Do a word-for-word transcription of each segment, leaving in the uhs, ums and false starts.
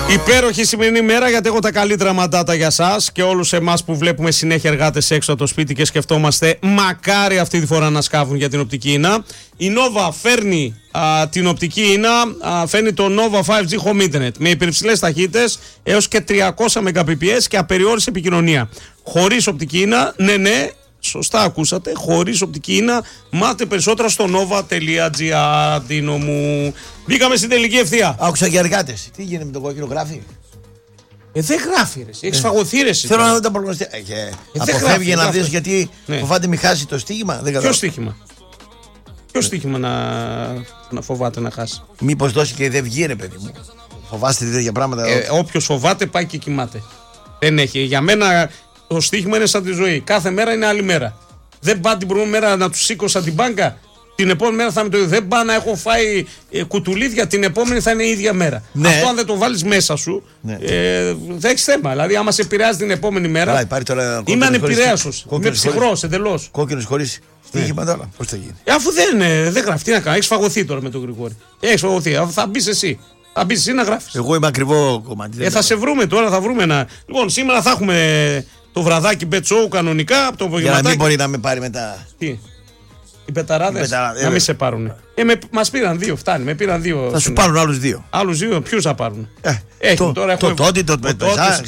Υπέροχη σημερινή μέρα, γιατί έχω τα καλύτερα μαντάτα για σας και όλους εμάς που βλέπουμε συνέχεια εργάτες έξω από το σπίτι και σκεφτόμαστε μακάρι αυτή τη φορά να σκάβουν για την οπτική ίνα. Η Nova φέρνει α, την οπτική ίνα, α, φέρνει το Nova φάιβ τζι Home Internet με υπερυψηλές ταχύτητες έως και τριακόσια μεγαμπιτ και απεριόριστη επικοινωνία. Χωρίς οπτική ίνα, ναι ναι, σωστά ακούσατε, χωρίς οπτική ίνα. Μάθετε περισσότερα στο nova τελεία gr. Δίνο μου. Μπήκαμε στην τελική ευθεία. Άκουσα και εργάτες. Τι γίνεται με το κόκκινο, γράφει? Ε, δεν γράφει ρε, έχεις ε, φαγωθεί ρε. Θέλω να δω τα προγνωστικά. Ε, ε, αποφεύγει να δεις γιατί ναι. Φοβάται μη χάσει το στοίχημα. Ποιο στοίχημα? Ποιο στοίχημα να, να φοβάται να χάσει? Μήπως δώσει και δεν βγει ρε παιδί μου. Φοβάστε τέτοια πράγματα? Ε, όποιος φοβάται πάει και κοιμάται. Δεν έχει. Για μένα το στοίχημα είναι σαν τη ζωή. Κάθε μέρα είναι άλλη μέρα. Δεν πάω την προηγούμενη μέρα να του σήκωσα την μπάνκα. Την επόμενη μέρα θα είμαι το ίδιο. Δεν πάω να έχω φάει ε, κουτουλίδια. Την επόμενη θα είναι η ίδια μέρα. Ναι. Αυτό αν δεν το βάλεις μέσα σου, ναι. ε, δεν έχει θέμα. Δηλαδή, άμα σε επηρεάζει την επόμενη μέρα. Άρα, τώρα, είμαι ανεπηρέασος. Είμαι ψυχρός εντελώς. Κόκκινος χωρίς στοίχημα ναι. Τώρα. Πώς θα γίνει? Ε, αφού δεν, ε, δεν γράφει, τι να κάνω. Έχεις φαγωθεί τώρα με τον Γρηγόρη. Έχεις φαγωθεί. Θα μπει εσύ. Θα μπει εσύ να γράφεις. Εγώ είμαι ακριβό κομμάτι. Ε, θα σε βρούμε τώρα, θα βρούμε ένα. Λοιπόν, σήμερα θα έχουμε το βραδάκι Bet Show κανονικά. Από το για να μην μπορεί να με πάρει μετά. Τι? Οι πεταράδες να ε, μην σε πάρουν. Ε, μας πήραν δύο, φτάνει. Με πήραν δύο. Θα σου πάρουν άλλους δύο. Άλλους δύο, ποιους θα πάρουν? Ε, Έχουν, το, τώρα το τότε, το πετασά.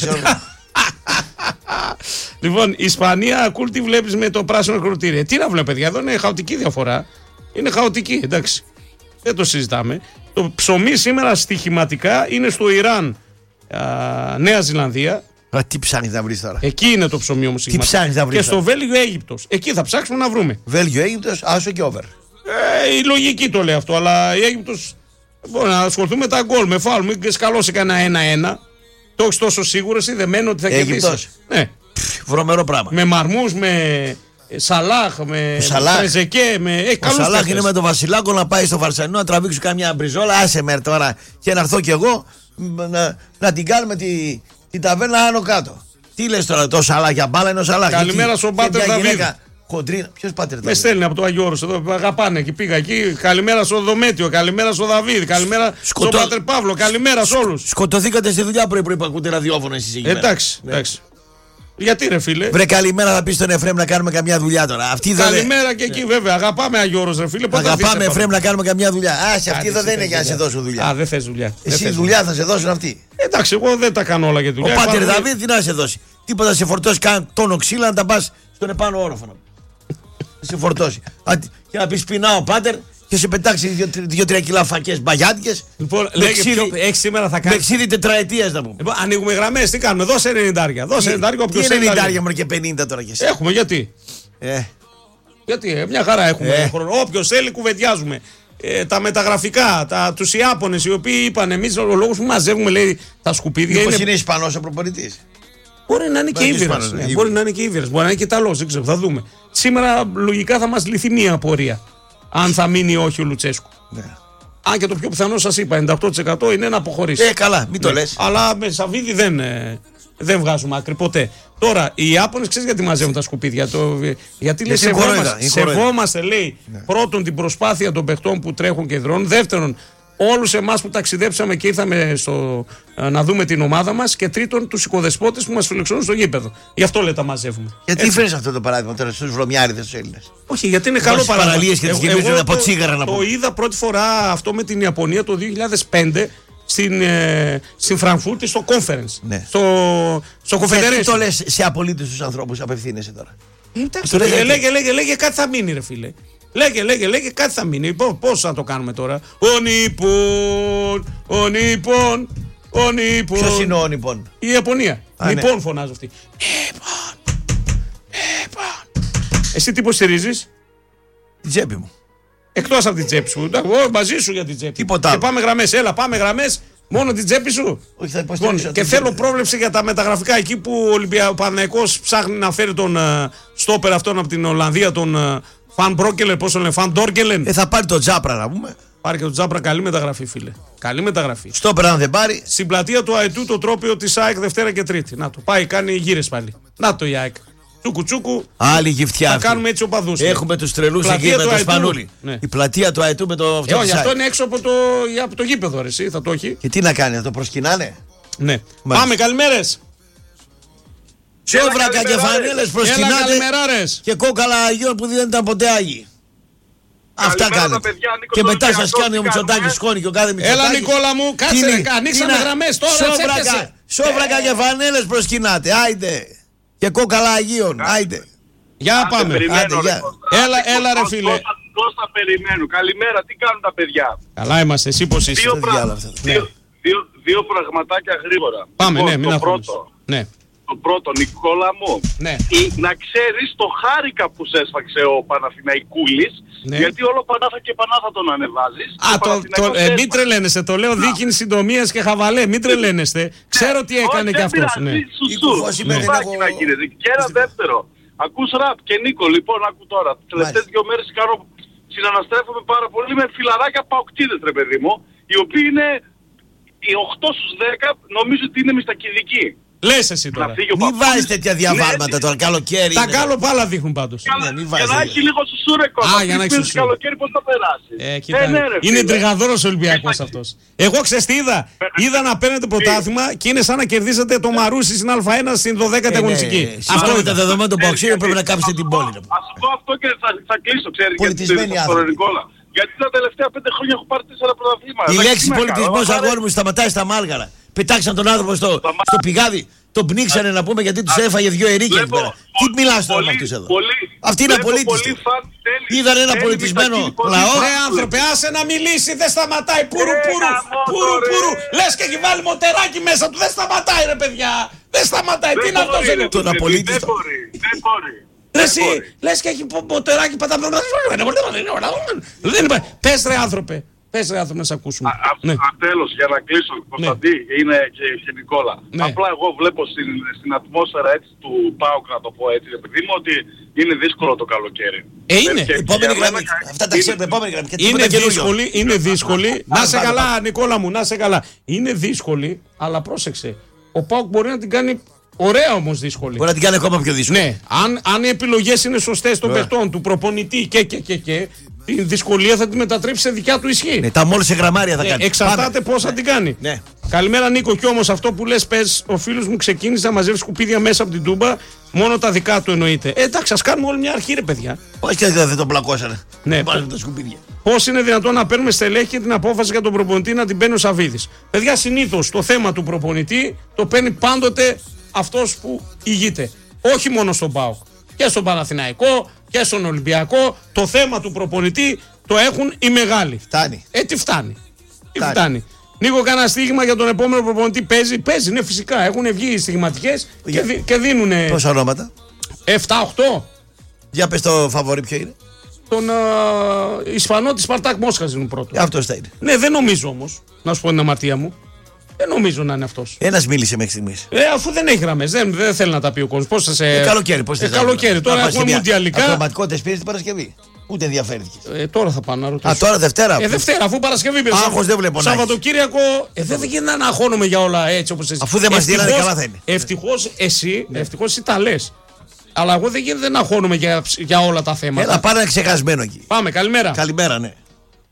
Λοιπόν, η Ισπανία, ακούλ τι βλέπεις με το πράσινο κροτήρι. Τι να βλέπω, παιδιά, εδώ είναι χαοτική διαφορά. Είναι χαοτική, εντάξει. Δεν το συζητάμε. Το ψωμί σήμερα στοιχηματικά είναι στο Ιράν, α, Νέα Ζηλανδία. Α, τι ψάχνεις να βρεις τώρα? Εκεί είναι το ψωμί όμως. Τι ψάχνεις να βρεις? Και στο Βέλγιο Αίγυπτος. Εκεί θα ψάξουμε να βρούμε. Βέλγιο Αίγυπτος, άσο και over. Ε, η λογική το λέει αυτό, αλλά η Αίγυπτος μπορεί να ασχοληθούμε με τα γκολ, με φάουλ. Μην σκαλώσει κανένα ένα-ένα. Το έχεις τόσο σίγουρο εσύ δεμένο ότι θα κερδίσει. Ναι. Βρωμερό πράγμα. Με Μαρμούς, με Σαλάχ, με Τρεζεκέ. Με... Ε, ο Σαλάχ είναι με τον Βασιλάκο να πάει στο Βαρσελόνα να τραβήξω καμιά μπριζόλα. Άσε με τώρα και να έρθω κι εγώ να, να την κάνουμε τη, την ταβέρνα άνω κάτω. Τι λες τώρα, το Σαλάχ για μπάλα είναι ο Σαλάχ? Καλημέρα στον Πάτερ Δαβίδ. Κοντρίνα, ποιος Πάτερ Δαβίδ? Με στέλνει από το Άγιο Όρος εδώ, αγαπάνε και πήγα εκεί. Καλημέρα στο Δομέτιο, καλημέρα στο Δαβίδ, καλημέρα Σκοτώ... στον Πάτερ Παύλο, καλημέρα σε όλους. Σκοτωθήκατε στη δουλειά πρωί-πρωί που ακούτε ραδιόφωνο εσείς εκεί. Εντάξει, εντάξει. Γιατί ρε φίλε? Βρε καλημέρα θα πεις στον Εφραίμ να κάνουμε καμιά δουλειά τώρα. Αυτή καλημέρα δε... και εκεί βέβαια. Αγαπάμε Άγιο Όρος ρε φίλε. Αγαπάμε Εφραίμ να κάνουμε καμιά δουλειά. Α, σε αυτή εδώ δεν είναι για να σε δώσουν δουλειά. Α, δεν θες δουλειά. Εσύ δουλειά θα σε δώσουν αυτοί. Εντάξει, εγώ δεν τα κάνω όλα για δουλειά. Ο Πάτερ Δαβίδ τι να σε δώσει? Τίποτα σε φορτώσει καν τόνο ξύλα να τα πας στον επάνω όροφο. Σε φορτώσει. Για να πεις πεινάω Πάτερ και σε πετάξει δύο-τρία κιλά φακές μπαγιάτικες. Λοιπόν, λέγε σήμερα θα κάνει. Δεξίδι τετραετίας να πούμε. Λοιπόν, ανοίγουμε γραμμές, τι κάνουμε? Δώσε ενενήντα. Δώσε ενενήντα. Όποιος θέλει. ενενήντα μόνο και πενήντα τώρα και εσύ. Έχουμε, γιατί? Ε. Γιατί, ε, μια χαρά έχουμε ε. χρόνο. Όποιος θέλει, κουβεντιάζουμε. Ε, τα μεταγραφικά, τα, τους Ιάπωνες οι οποίοι είπαν εμείς ο λόγος που μαζεύουμε λέει τα σκουπίδια. Μήπως είναι, είναι Ισπανός ο προπονητής? Μπορεί να είναι και Ήβηρας. Ναι, μπορεί να είναι και Ήβηρας. Μπορεί να είναι και Ιταλός. Δεν ξέρω, θα δούμε. Σήμερα λογικά θα μας λυθεί μία απορία. Αν θα μείνει ή όχι ο Λουτσέσκου. Ναι. Αν και το πιο πιθανό σας είπα, ενενήντα οκτώ τοις εκατό είναι να αποχωρήσει. Ε, καλά, μην το ναι. λες. Αλλά με Σαββίδη δεν, ε, δεν βγάζουμε άκρη ποτέ. Τώρα, οι Ιάπωνες ξέρεις γιατί μαζεύουν τα σκουπίδια. Το, γιατί λέει, σεβόμαστε, σεβόμαστε λέει, ναι. πρώτον την προσπάθεια των παιχτών που τρέχουν και δρώνουν. Δεύτερον, όλους εμάς που ταξιδέψαμε και ήρθαμε στο, να δούμε την ομάδα μας. Και τρίτον, τους οικοδεσπότες που μας φιλοξενούν στο γήπεδο. Γι' αυτό λέει τα μαζεύουμε. Γιατί φέρνεις αυτό το παράδειγμα τώρα στους βρωμιάριδες τους Έλληνες? Όχι, γιατί είναι καλό παράδειγμα. Παραλίες και τις γεμίζουν από τσίγαρα να πω. πω. Το είδα πρώτη φορά αυτό με την Ιαπωνία το δύο χιλιάδες πέντε στην, ε, στην Φραγκφούρτη στο conference. Ναι. Στο, στο Confederation. Γιατί το λες σε απολύτως τους ανθρώπους, απευθύνεσαι τώρα? Εντάξει, λέγε, λέγε, λέγε, λέγε, κάτι θα μείνει ρε φίλε. Λέγε, λέγε, λέγε, κάτι θα μείνει. Πώς θα το κάνουμε τώρα? Ο Νίπον, ο Νίπον, ο Νίπον. Ποιος είναι ο Νίπον? Η Ιαπωνία. Α, Νίπον ναι. φωνάζω αυτή. Νίπον, Νίπον. Εσύ τι υποστηρίζεις? Την τσέπη μου. Εκτός από την τσέπη σου. Εγώ μαζί σου για την τσέπη. Τίποτα. Και πάμε γραμμές. Έλα, πάμε γραμμές. Μόνο την τσέπη σου. Όχι, θα υποστηρίζω. Λοιπόν, και θέλω πρόβλεψη για τα μεταγραφικά. Εκεί που ο Παναθηναϊκός ψάχνει να φέρει τον uh, στόπερ αυτόν από την Ολλανδία, τον uh, Φαν Μπρόκελεν, πώς το λένε, Φαν Ντόρκελεν. Ε, θα πάρει τον Τζάπρα να πούμε. Πάρει και τον Τζάπρα, καλή μεταγραφή, φίλε. Καλή μεταγραφή. Στόπερ, αν δεν πάρει. Στην πλατεία του Αετού το τρόπαιο της ΑΕΚ Δευτέρα και Τρίτη. Να το πάει, κάνει γύρες πάλι. Να το η ΑΕΚ. Τσούκου τσούκου. Άλλη γυφτιά. Θα κάνουμε έτσι οπαδούς. Έχουμε τους τρελούς εκεί με το Σπανούλι. Ναι. Η πλατεία του Αετού με το αυτό. Ε, όχι, αυτό είναι έξω από το, από το γήπεδο, ρε, εσύ, θα το έχει. Και τι να κάνει, θα το προσκυνάνε? Ναι. Πάμε, καλημέρες. Σόβρακα και φανέλες προσκυνάτε και κόκαλα Αγίων που δεν ήταν ποτέ Άγιοι. Αυτά κάνετε. Και μετά σας κάνει ο Μητσοτάκης σκόνη και ο κάθε Μητσοτάκης. Έλα Νικόλα μου, κάτσε ρε, ανοίξαμε γραμμές τώρα. Σόβρακα, σόβρακα και φανέλες προσκυνάτε, άιντε. Και κόκαλα Αγίων, άιντε. Για πάμε. Έλα, έλα ρε φίλε. Πώς θα περιμένω. Καλημέρα, τι κάνουν τα παιδιά. Καλά είμαστε, εσύ πώς είσαι. Δύο πραγματάκια γρήγορα. Πάμε, ναι, μην αγχώνεις. Ναι. Το πρώτο, Νικόλα μου, ναι. η, να ξέρεις το χάρηκα που σε έσφαξε ο Παναθηναϊκούλης, ναι. γιατί όλο Πανάθα και Πανάθα τον ανεβάζεις. Α, το, το, ε, μην τρελαίνεστε, το λέω δίκην συντομίας και χαβαλέ, μην τρελαίνεστε. Ξέρω τι έκανε κι αυτός. Ναι. Και ένα δεύτερο, ακούς ραπ και Νίκο, λοιπόν, ακού τώρα. Τις τελευταίες δύο μέρες κάνω, συναναστρέφομαι πάρα πολύ με φιλαράκια παοκτίδες, ρε παιδί μου, οι οποίοι είναι οι οκτώ στους δέκα, νομίζω ότι είναι μιστακιδικοί. Λες εσύ τώρα. Μην βάζεις τέτοια διαβάρματα τώρα, καλοκαίρι. Τα κάλο πάλα δείχνουν πάντως. Ναι, για να έχει λίγο σουσούρεκο. Α, για να έχει σουσούρεκο. Καλοκαίρι πώς θα περάσει. Ε, ε, ναι, ρε, είναι τριγαδόρος Ολυμπιακός αυτός. Εγώ ξέρεις τι είδα. Είδα να παίρνετε πρωτάθλημα και είναι σαν να κερδίσατε το Μαρούσι στην Α1 στην δωδέκατη αγωνιστική. Αυτό είναι το δεδομένο των Παοξίων, πρέπει να κάψετε την πόλη. Ας πω αυτό και θα κλείσω, ξέρεις. Πολιτισμένοι άνθρωποι. Γιατί τα τελευταία πέντε χρόνια έχω πάρει τέσσερα πρωταθλήματα. Η λέξη πολιτισμός, αγόρι μου, σταματάει στα Μάργαρα. Πετάξαν τον άνθρωπο στο, στο πηγάδι, τον πνίξανε να πούμε γιατί τους έφαγε δυο ερίκια εκεί πέρα. Τι μιλάς τώρα με αυτούς εδώ. Αυτοί είναι απολύτιστοι. Είδαν ένα πολιτισμένο λαό. Ρε άνθρωπε, άσε να μιλήσει, δεν σταματάει. Πούρου, πούρου, πούρου, πούρου. Λες και έχει βάλει μοτεράκι μέσα του, δεν σταματάει ρε παιδιά. Δεν σταματάει, τι είναι αυτός εδώ. Τον απολύτιστο. Δεν μπορεί. Εσύ, λες και έχει μοτεράκι πατά. Πες ρε άνθρωπε. Πες ρε άνθρωποι να σε ακούσουμε. Ναι. Τέλος, για να κλείσω, Κωνσταντή, ναι. είναι και, και Νικόλα. Ναι. Απλά εγώ βλέπω στην, στην ατμόσφαιρα έτσι, του ΠΑΟΚ, να το πω έτσι, επειδή μου ότι είναι δύσκολο το καλοκαίρι. Ε, είναι. Και, επόμενη γραμμή. Αυτά τα ξέρουμε, επόμενη γραμμή. Είναι δύσκολη, είναι δύσκολη. Να σε καλά, Νικόλα μου, να σε καλά. Είναι δύσκολη, αλλά πρόσεξε. Ο ΠΑΟΚ μπορεί να την κάνει ωραία όμως δύσκολη. Μπορεί να την κάνει ακόμα πιο δύσκολη. Ναι, αν, αν οι επιλογές είναι σωστές των παιχτών, του προπονητή και και και και. Η δυσκολία θα τη μετατρέψει σε δικιά του ισχύ. Ναι, τα μόλις σε γραμμάρια θα κάνει. Ε, εξαρτάται πώς θα την κάνει. Ναι. Καλημέρα Νίκο, κι όμως αυτό που λες πες, ο φίλος μου ξεκίνησε να μαζεύει σκουπίδια μέσα από την τούμπα, μόνο τα δικά του εννοείται. Ε, εντάξει, ας κάνουμε όλη μια αρχή ρε παιδιά. Πώς και δεν τον πλακώσανε. Ναι. Βάζουν τα σκουπίδια. Πώς είναι δυνατόν να παίρνουμε στελέχη και την απόφαση για τον προπονητή να την παίρνει ο Σαββίδης. Παιδιά, συνήθως το θέμα του προπονητή το παίρνει πάντοτε αυτός που ηγείται. Όχι μόνο στον ΠΑΟΚ. Και στον Παναθηναϊκό και στον Ολυμπιακό. Το θέμα του προπονητή το έχουν οι μεγάλοι. Φτάνει. Ε, τι φτάνει. Τι φτάνει. φτάνει. Νίκο, κάνα στίγμα για τον επόμενο προπονητή παίζει. Παίζει, ναι, φυσικά. Έχουν βγει οι στιγματικές και, δι, και δίνουν. Πόσα ονόματα? εφτά οκτώ. Για πες το φαβορί ποιο είναι. Τον uh, Ισπανό της Σπαρτάκ Μόσχας είναι πρώτο. Αυτός θα είναι. Ναι, δεν νομίζω όμως. Να σου πω την αμαρτία μου. Δεν νομίζω να είναι αυτός. Ένας μίλησε μέχρι στιγμής. Ε, αφού δεν έχει γραμμές, δεν, δεν θέλει να τα πει ο κόσμος. Πώς θα σε. Ε, καλοκαίρι, πώς ε, καλοκαίρι. Τώρα έχουμε μουντιαλικά. Αυτοματικότητες πήρες την Παρασκευή. Ούτε ενδιαφέρθηκες. Ε, τώρα θα πάω να ρωτήσω. Α, τώρα Δευτέρα. Ε, Δευτέρα, αφού Παρασκευή πήρε. Άγχος δεν βλέπω να. Σαββατοκύριακο. Ε, δεν γίνεται να αγχώνομαι για όλα έτσι όπως εσύ. Αφού δεν μας δίνανε, καλά θα είναι. Ευτυχώς εσύ, ευτυχώς εσύ τα λες. Αλλά εγώ δεν γίνεται να αγχώνομαι για, για όλα τα θέματα. Έλα, πάρε ένα ξεχασμένο εκεί. Πάμε, καλημέρα. Καλημέρα, ναι.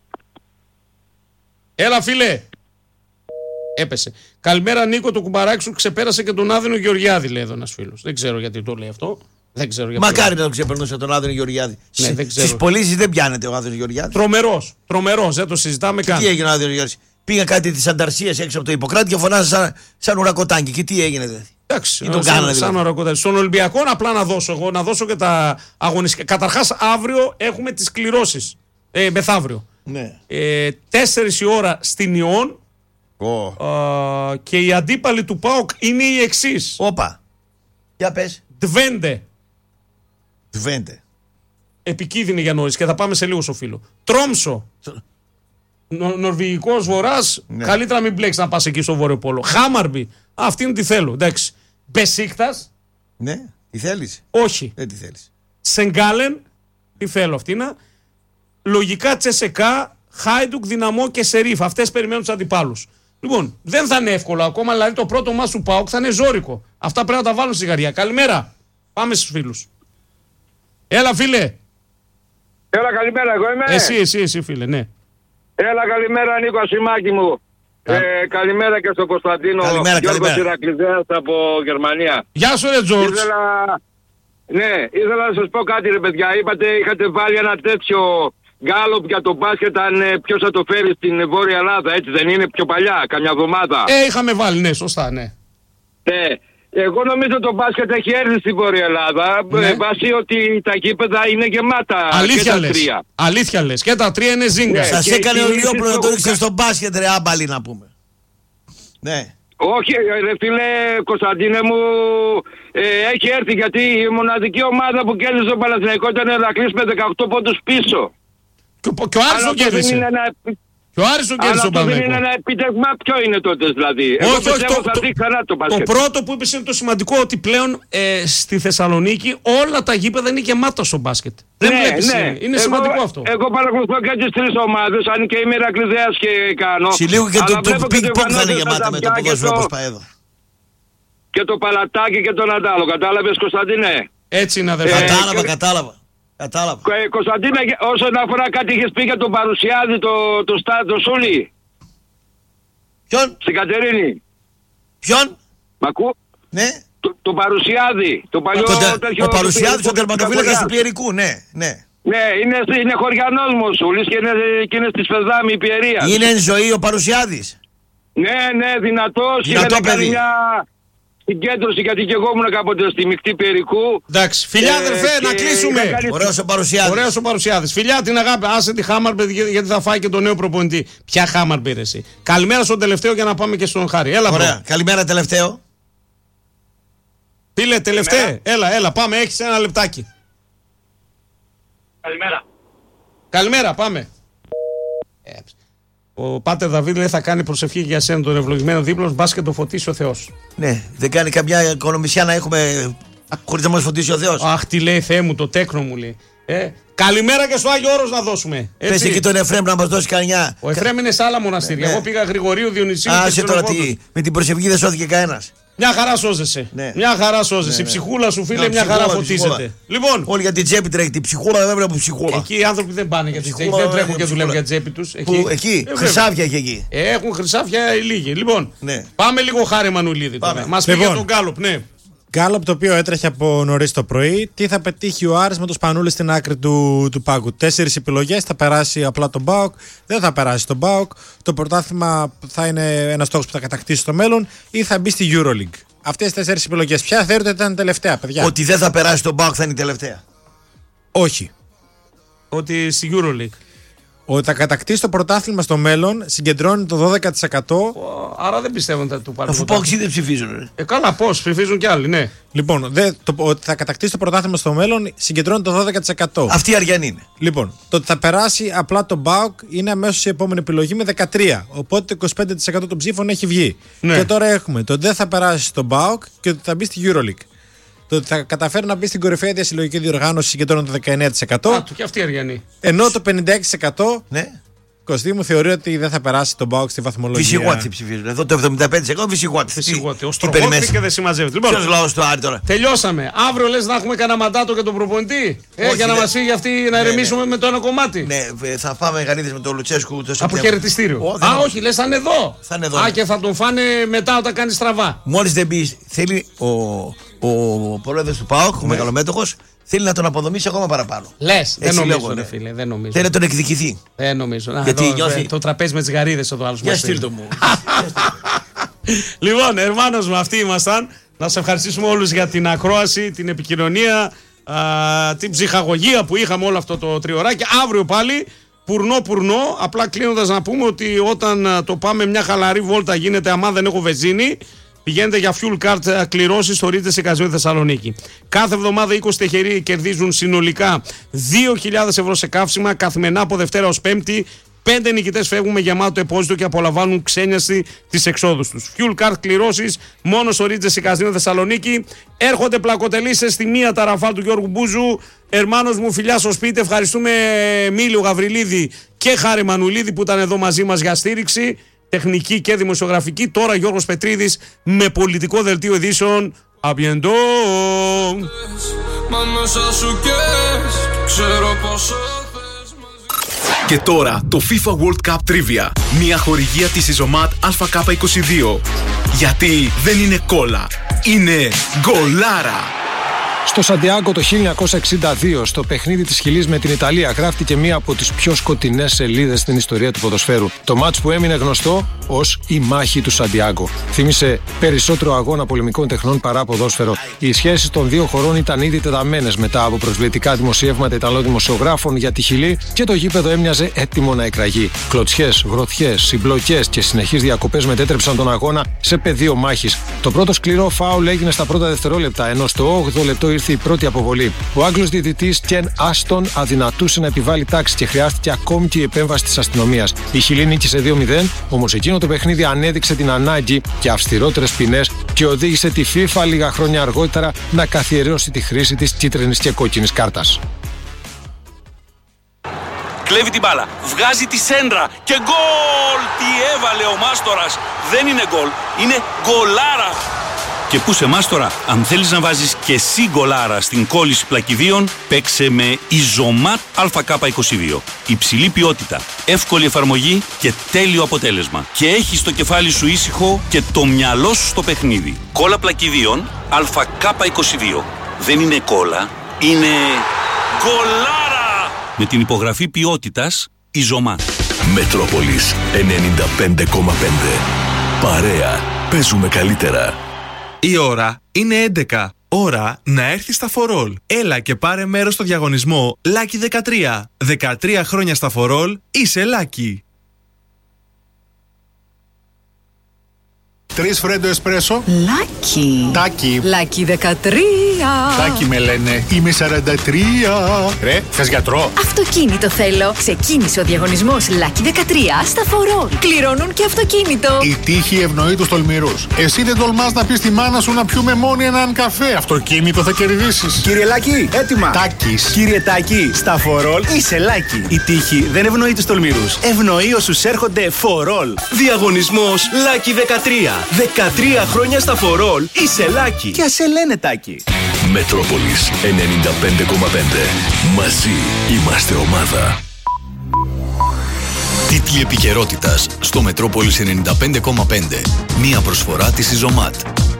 Έλα, φίλε. Έπεσε. Καλημέρα, Νίκο. Το κουμπαράκι σου ξεπέρασε και τον Άδενο Γεωργιάδη, λέει εδώ ένας φίλος. Δεν ξέρω γιατί το λέει αυτό. Δεν ξέρω γιατί. Μακάρι να το ξεπερνούσε τον Άδενο Γεωργιάδη. Ναι, στις πωλήσεις δεν πιάνεται ο Άδενος Γεωργιάδης. Τρομερός. Τρομερός. Δεν το συζητάμε καν. Τι έγινε ο Άδενος Γεωργιάδης? Πήγα κάτι της Ανταρσίας έξω από το Ιπποκράτη και φωνάζα σαν, σαν ουρακοτάνκι. Και τι έγινε δηλαδή? Εντάξει, τον σαν, κάνανε, σαν δηλαδή. Στον Ολυμπιακό απλά να δώσω εγώ, να δώσω και τα αγωνιστικά. Καταρχάς αύριο έχουμε τις κληρώσεις. Ε, μεθαύριο. Ναι. Ε, τέσσερις η ώρα στην Ιόν. Oh. Uh, και οι αντίπαλοι του ΠΑΟΚ είναι οι εξής. Όπα. Για πες. Τβέντε. Τβέντε. Επικίνδυνη για νωρίς και θα πάμε σε λίγο στο φίλο. Τρόμσο. Νο, Νορβηγικός Βορράς. Ναι. Καλύτερα μην μπλέξεις να πας εκεί στο Βόρειο Πόλο. Χάμαρμπι. Αυτή είναι τι θέλω. Εντάξει. Μπεσίκτας. Ναι. Τι θέλεις? Όχι. Δεν τι θέλεις. Σενγκάλεν. Τι θέλω αυτή είναι. Λογικά Τσεσεκά. Χάιντουκ, Δυναμό και Σερίφ. Αυτές περιμένουν τους αντιπάλους. Λοιπόν, δεν θα είναι εύκολο ακόμα, δηλαδή το πρώτο μας του ΠΑΟΚ θα είναι ζώρικο. Αυτά πρέπει να τα βάλουν σιγαριά. Καλημέρα. Πάμε στους φίλους. Έλα, φίλε. Έλα, καλημέρα, εγώ είμαι. Εσύ, εσύ, εσύ, φίλε, ναι. Έλα, καλημέρα, Νίκο Σιμάκη μου. Ε, καλημέρα και στον Κωνσταντίνο. Καλημέρα, Γιώργος καλημέρα. Ηρακλειδέας από Γερμανία. Γεια σου ρε Τζόρτζ. Ήθελα... Ναι, ήθελα να σας πω κάτι ρε παιδιά. Είπατε, είχατε βάλει ένα τέτοιο γκάλωπ για το μπάσκετ, αν ε, ποιος θα το φέρει στην Βόρεια Ελλάδα, έτσι δεν είναι, πιο παλιά, καμιά εβδομάδα. Ε, είχαμε βάλει, ναι, σωστά, ναι. Ναι. Εγώ νομίζω το μπάσκετ έχει έρθει στην Βόρεια Ελλάδα, Ναι. ε, βάσει ότι τα γήπεδα είναι γεμάτα. Αλήθεια και τα λες. τρία. Αλήθεια λες. Και τα τρία είναι ζίγκα. Ναι. Σας και έκανε ο κινήσεις Λιόπουλο να το το ρίξετε κα- στο μπάσκετ, ρε άμπαλι να πούμε. Ναι. Όχι, ρε φίλε Κωνσταντίνε μου, ε, έχει έρθει γιατί η μοναδική ομάδα που κέρδισε τον Παναθηναϊκό ήταν ο Ηρακλής με δεκαοκτώ πόντους πίσω. Και, ο- και ο Άρης Αλλά τον αυτό δεν κέρδισε. είναι ένα, Και ο Άρης τον αλλά κέρδισε αυτό τον δεν είναι Παναθηναϊκό. ένα επίτευγμα, ποιο είναι τότε δηλαδή. Εγώ Όχι, όχι, πιστεύω το, θα το, δει ξανά το το μπάσκετ. πρώτο που είπες είναι το σημαντικό, ότι πλέον ε, στη Θεσσαλονίκη όλα τα γήπεδα είναι γεμάτα στο μπάσκετ. Δεν Ναι, βλέπεις, ναι. είναι, είναι Εγώ- σημαντικό αυτό. Εγώ παρακολουθώ και τις τρεις ομάδες, αν και είμαι Ηρακλειδέας και κάνω. Συλλήγου και το, Αλλά το βλέπω και πινκ πονγκ θα είναι Ιβανόβιτς, γεμάτα με το Ταταπιά και ποδόσφαιρο το- όπως πάει εδώ. Και το Παλατάκι και τον Αντάλο, κατάλαβες Κωνσταντίνε. Έτσι είναι αδερφέ. Ε, Κατάλαβα, και- κατάλαβα. Κατάλαβα. Ε, Κωνσταντίνα, όσον αφορά κάτι είχες πει για τον Παρουσιάδη, το, το, το, το Σούλη, Ποιον, στην Κατερίνη. ποιον, Μ' ακού? ναι. Το, το Παρουσιάδη, το παλιό Το τε- τέτοιο... Ο Παρουσιάδης, ο του- τερματοφύλακας του του Πιερικού, ναι, ναι. Ναι, είναι, είναι χωριανός μου ο Σούλης και είναι, και είναι στη Σφεδάμη η Πιερία. Είναι εν ζωή ο Παρουσιάδης. Ναι, ναι, δυνατός. Δυνατό Είχατε κάνει παιδί. μια συγκέντρωση γιατί και εγώ ήμουν κάποτε στη μεικτή Πιερικού. Εντάξει, φιλιά Ε, αδερφέ, και να κλείσουμε. είχα κάνει- Ωραίος ο Παρουσιάδης. Ωραίος ο Παρουσιάδης. Φιλιά την αγάπη. Άσε τη Χάμαρμπε γιατί θα φάει και τον νέο προπονητή. Ποια Χάμαρμπε ρε εσύ. Καλημέρα στον τελευταίο για να πάμε και στον Χάρη. Έλα, Ωραία. μπρο. Καλημέρα τελευταίο. Φίλε, τελευταίο. Έλα, έλα, πάμε. Έχεις ένα λεπτάκι. Καλημέρα. Καλημέρα, πάμε. Ε, ο Πάτερ Δαβίδ λέει θα κάνει προσευχή για σένα τον ευλογημένο δίπλο. Μπάσκετ το φωτίσει ο Θεός. Ναι, δεν κάνει καμιά οικονομισιά να έχουμε χωρίς να μας φωτίσει ο Θεός. Αχ, τι λέει Θεέ μου, το τέκνο μου λέει. Ε, καλημέρα και στο Άγιο Όρος να δώσουμε. Πες Έτσι. εκεί τον Εφραίμ να μας δώσει κανιά. Ο Εφραίμ είναι σε άλλα μοναστήρια. Ναι, ναι. Εγώ πήγα Γρηγορίου Διονυσίου. και Άσε τώρα Ξενοφόντος. τι, με την προσευχή δεν σώθηκε κανένας. Μια χαρά σώζεσαι. Ναι. Μια χαρά σώζεσαι. Ναι, Η ναι. ψυχούλα σου, φίλε, Ναι, μια ψυχούλα, χαρά ψυχούλα. φωτίζεται. Λοιπόν, Όλοι για την τσέπη τρέχει. Την ψυχούλα δεν βλέπω ψυχούλα. εκεί οι άνθρωποι δεν πάνε για την τσέπη. Ψυχούλα, Δεν τρέχουν ναι, και δουλεύουν για ψυχούλα. την τσέπη του. Που εκεί, Ε, χρυσάφια έχει εκεί. Ε, έχουν χρυσάφια οι λίγοι. Λοιπόν, Ναι. πάμε λίγο Χάρη Μανουλίδη. Πάμε. Μα πήγε Λοιπόν. τον Γκάλοπ, ναι. Γκάλοπ το οποίο έτρεχε από νωρίς το πρωί. Τι θα πετύχει ο Άρης με το Σπανούλη στην άκρη του, του πάγκου. Τέσσερις επιλογές. Θα περάσει απλά τον ΠΑΟΚ. Δεν θα περάσει τον ΠΑΟΚ. Το πρωτάθλημα θα είναι ένας στόχος που θα κατακτήσει στο μέλλον ή θα μπει στη EuroLeague. Αυτές τις τέσσερις επιλογές. Ποια θεωρείτε ότι ήταν τελευταία, παιδιά? Ότι δεν θα περάσει τον Μπάουκ θα είναι η τελευταία. Όχι. Ότι στη EuroLeague. Ότι θα κατακτήσει το πρωτάθλημα στο μέλλον συγκεντρώνει το δώδεκα τοις εκατό. Ο, άρα δεν πιστεύω ότι θα του πάρει. Αφού το Πάουκ δεν ψηφίζουν. ρε. Ε, καλά, πώ, ψηφίζουν κι άλλοι, ναι. Λοιπόν, δε, το, ότι θα κατακτήσει το πρωτάθλημα στο μέλλον συγκεντρώνει το δώδεκα τοις εκατό. Αυτή η Αριανή είναι. Λοιπόν, το ότι θα περάσει απλά το ΠΑΟΚ είναι αμέσως η επόμενη επιλογή με δεκατρία τοις εκατό. Οπότε το είκοσι πέντε τοις εκατό των ψήφων έχει βγει. Ναι. Και τώρα έχουμε το ότι δεν θα περάσει στον ΠΑΟΚ και ότι θα μπει στη EuroLeague. Το ότι θα καταφέρει να μπει στην κορυφαία διασυλλογική διοργάνωση συγκεντρώνει το δεκαεννέα τοις εκατό. Α, του και αυτή η Αριανή. Ενώ το πενήντα έξι τοις εκατό Ναι. Κωστή μου θεωρεί ότι δεν θα περάσει τον ΠΑΟΚ στη βαθμολογία. Βυσιγουάτι ψηφίζουν. Εδώ το εβδομήντα πέντε τοις εκατό Βυσιγουάτι. Φυσικότη. Ο Στρογότη και δεν συμμαζεύεται. Ποιος Λοιπόν, λαός του Άρη τώρα. τελειώσαμε. Αύριο λες να έχουμε κανένα μαντάτο για τον προπονητή. Ε, Όχι, για να δεν- μας φύγει αυτή να Ναι, ηρεμήσουμε με το ένα κομμάτι. Ναι, ε, θα πάμε γανίδες με τον Λουτσέσκου το Από Σεπτέμβριο. χαιρετιστήριο. Ω, δεν Α, είναι. όχι, λες θα είναι εδώ. Θα είναι εδώ, Α, ναι. και θα τον φάνε μετά όταν κάνει στραβά. Μόλις δεν μπει, θέλει ο, ο πρόεδρος του ΠΑΟΚ, ο μεγαλομέτωχος, θέλει να τον αποδομήσει ακόμα παραπάνω. Λε, δεν Έτσι νομίζω, λέγω, ρε ναι. φίλε, δεν νομίζω. Θέλει να τον εκδικηθεί. Δεν νομίζω. Να, Γιατί εδώ, νιώθει- ε, το τραπέζι με τι γαρίδε εδώ άλλο. Για στείλ το μου. Λοιπόν, ερμάνος μου, αυτοί ήμασταν. Να σε ευχαριστήσουμε όλους για την ακρόαση, την επικοινωνία, α, την ψυχαγωγία που είχαμε όλο αυτό το τριωράκι. Αύριο πάλι, πουρνό πουρνό. Απλά κλείνοντας να πούμε ότι όταν α, το πάμε μια χαλαρή βόλτα γίνεται, άμα δεν έχω βενζίνη, πηγαίνετε για fuel card α, κληρώσεις στο Ρίτζες Εικαζίου Θεσσαλονίκη. Κάθε εβδομάδα είκοσι τεχεροί κερδίζουν συνολικά δύο χιλιάδες ευρώ σε καύσιμα καθημερινά από Δευτέρα ως Πέμπτη. Πέντε νικητές φεύγουν με γεμάτο επόζητο και απολαμβάνουν ξένιαστη τις εξόδους τους. Fuel card κληρώσεις μόνο στο Ρίτζες Εικαζίου Θεσσαλονίκη. Έρχονται πλακοτελίσσες στη μία τα Ραφάλ του Γιώργου Μπούζου. Ερμάνος μου, φιλιά στο σπίτι. Ευχαριστούμε Μίλιο Γαβριλίδη και Χάρη Μανουλίδη που ήταν εδώ μαζί μας για στήριξη τεχνική και δημοσιογραφική. Τώρα Γιώργος Πετρίδης με πολιτικό δελτίο ειδήσεων. A bientôt. Μα μέσα σου καις, ξέρω πως Και τώρα το FIFA World Cup Trivia. Μια χορηγία της Ιζωμάτ Α Κ είκοσι δύο. Γιατί δεν είναι κόλλα, είναι γκολάρα. Στο Σαντιάγκο το χίλια εννιακόσια εξήντα δύο, στο παιχνίδι της Χιλής με την Ιταλία, γράφτηκε μία από τις πιο σκοτεινές σελίδες στην ιστορία του ποδοσφαίρου. Το μάτς που έμεινε γνωστό ως η μάχη του Σαντιάγκο. Θύμισε περισσότερο αγώνα πολεμικών τεχνών παρά ποδόσφαιρο. Οι σχέσεις των δύο χωρών ήταν ήδη τεταμένες μετά από προσβλητικά δημοσιεύματα Ιταλών δημοσιογράφων για τη Χιλή και το γήπεδο έμοιαζε έτοιμο να εκραγεί. Κλωτσιές, γροθιές, συμπλοκές και συνεχείς διακοπές μετέτρεψαν τον αγώνα σε πεδίο μάχης. Το πρώτο σκληρό φάουλ έγινε στα πρώτα δευτερόλεπτα, ενώ στο όγδοο λεπτό ήρθε η πρώτη αποβολή. Ο Άγγλος διαιτητής Κεν Άστον αδυνατούσε να επιβάλλει τάξη και χρειάστηκε ακόμη και η επέμβαση της αστυνομίας. Η Χιλή νίκησε δύο μηδέν, όμως εκείνο το παιχνίδι ανέδειξε την ανάγκη για αυστηρότερες ποινές και οδήγησε τη FIFA λίγα χρόνια αργότερα να καθιερώσει τη χρήση της κίτρινης και κόκκινης κάρτας. Κλέβει την μπάλα, βγάζει τη σέντρα και γκολ! Τι έβαλε ο Μάστορας! Δεν είναι γκολ, είναι γκολάρα! Και πού σε Μάστορα, αν θέλεις να βάζεις και εσύ γκολάρα στην κόλληση πλακιδίων, παίξε με Ιζωμάτ Α Κ είκοσι δύο. Υψηλή ποιότητα, εύκολη εφαρμογή και τέλειο αποτέλεσμα. Και έχεις το κεφάλι σου ήσυχο και το μυαλό σου στο παιχνίδι. Κόλλα πλακιδίων Α Κ είκοσι δύο. Δεν είναι κόλλα, είναι γκολάρα! Με την υπογραφή ποιότητας Ιζωμάτ. Μετρόπολης ενενήντα πέντε κόμμα πέντε. Παρέα, παίζουμε καλύτερα. Η ώρα είναι έντεκα. Ώρα να έρθει στα φορόλ. Έλα και πάρε μέρος στο διαγωνισμό Λάκι δεκατρία. δεκατρία χρόνια στα φορόλ, είσαι Λάκι. Τρεις φρέντο εσπρέσο. Λάκι. Τάκι. Λάκι δεκατρία. Τάκι με λένε. Είμαι σαράντα τρία. Ρε, θες γιατρό? Αυτοκίνητο θέλω. Ξεκίνησε ο διαγωνισμός Λάκι δεκατρία στα φορόλ. Κληρώνουν και αυτοκίνητο. Η τύχη ευνοεί τους τολμηρούς. Εσύ δεν τολμάς να πεις στη μάνα σου να πιούμε μόνοι έναν καφέ. Αυτοκίνητο θα κερδίσεις. Κύριε Λάκη, έτοιμα. Τάκης. Κύριε Τάκη, στα φορόλ είσαι Λάκη. Η τύχη δεν ευνοεί τους τολμηρούς. Ευνοεί όσους έρχονται φορόλ. Διαγωνισμός Λάκι δεκατρία. δεκατρία χρόνια στα φορόλ, είσαι Λάκι. Και ας σε λένε Τάκη. Μετρόπολης ενενήντα πέντε κόμμα πέντε. Μαζί είμαστε ομάδα. Τίτλοι επικαιρότητας στο Μετρόπολης ενενήντα πέντε κόμμα πέντε. Μία προσφορά της Ιζωμάτ.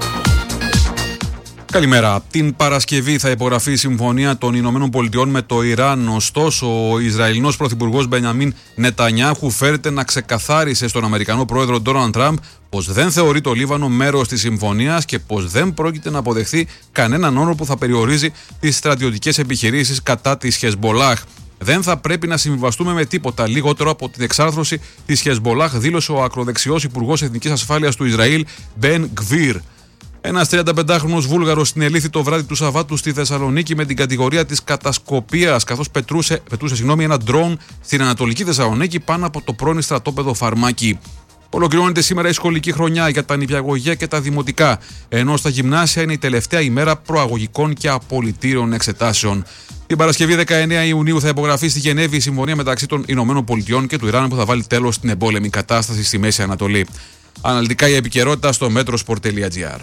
Καλημέρα. Την Παρασκευή θα υπογραφεί η συμφωνία των Ηνωμένων Πολιτειών με το Ιράν. Ωστόσο, ο Ισραηλινός Πρωθυπουργός Μπενιαμίν Νετανιάχου φέρεται να ξεκαθάρισε στον Αμερικανό πρόεδρο Ντόναλντ Τραμπ πως δεν θεωρεί το Λίβανο μέρος της συμφωνίας και πως δεν πρόκειται να αποδεχθεί κανέναν όρο που θα περιορίζει τις στρατιωτικές επιχειρήσεις κατά της Χεσμπολάχ. Δεν θα πρέπει να συμβιβαστούμε με τίποτα λιγότερο από την εξάρθρωση της Χεσμπολάχ, δήλωσε ο ακροδεξιός Υπουργός Εθνικής Ασφάλειας του Ισραήλ Μπεν Γκβίρ. Ένας τριανταπεντάχρονος Βούλγαρος συνελήφθη το βράδυ του Σαββάτου στη Θεσσαλονίκη με την κατηγορία της κατασκοπίας, καθώς πετρούσε, πετρούσε συγγνώμη, ένα ντρόουν στην Ανατολική Θεσσαλονίκη πάνω από το πρώην στρατόπεδο Φαρμάκη. Ολοκληρώνεται σήμερα η σχολική χρονιά για τα νηπιαγωγεία και τα δημοτικά, ενώ στα γυμνάσια είναι η τελευταία ημέρα προαγωγικών και απολυτήριων εξετάσεων. Την Παρασκευή δεκαεννέα Ιουνίου θα υπογραφεί στη Γενέβη η συμφωνία μεταξύ των Ηνωμένων Πολιτειών και του Ιράν που θα βάλει τέλος στην εμπόλεμη κατάσταση στη Μέση Ανατολή. Αναλυτικά η επικαιρότητα στο metrosport τελεία gr.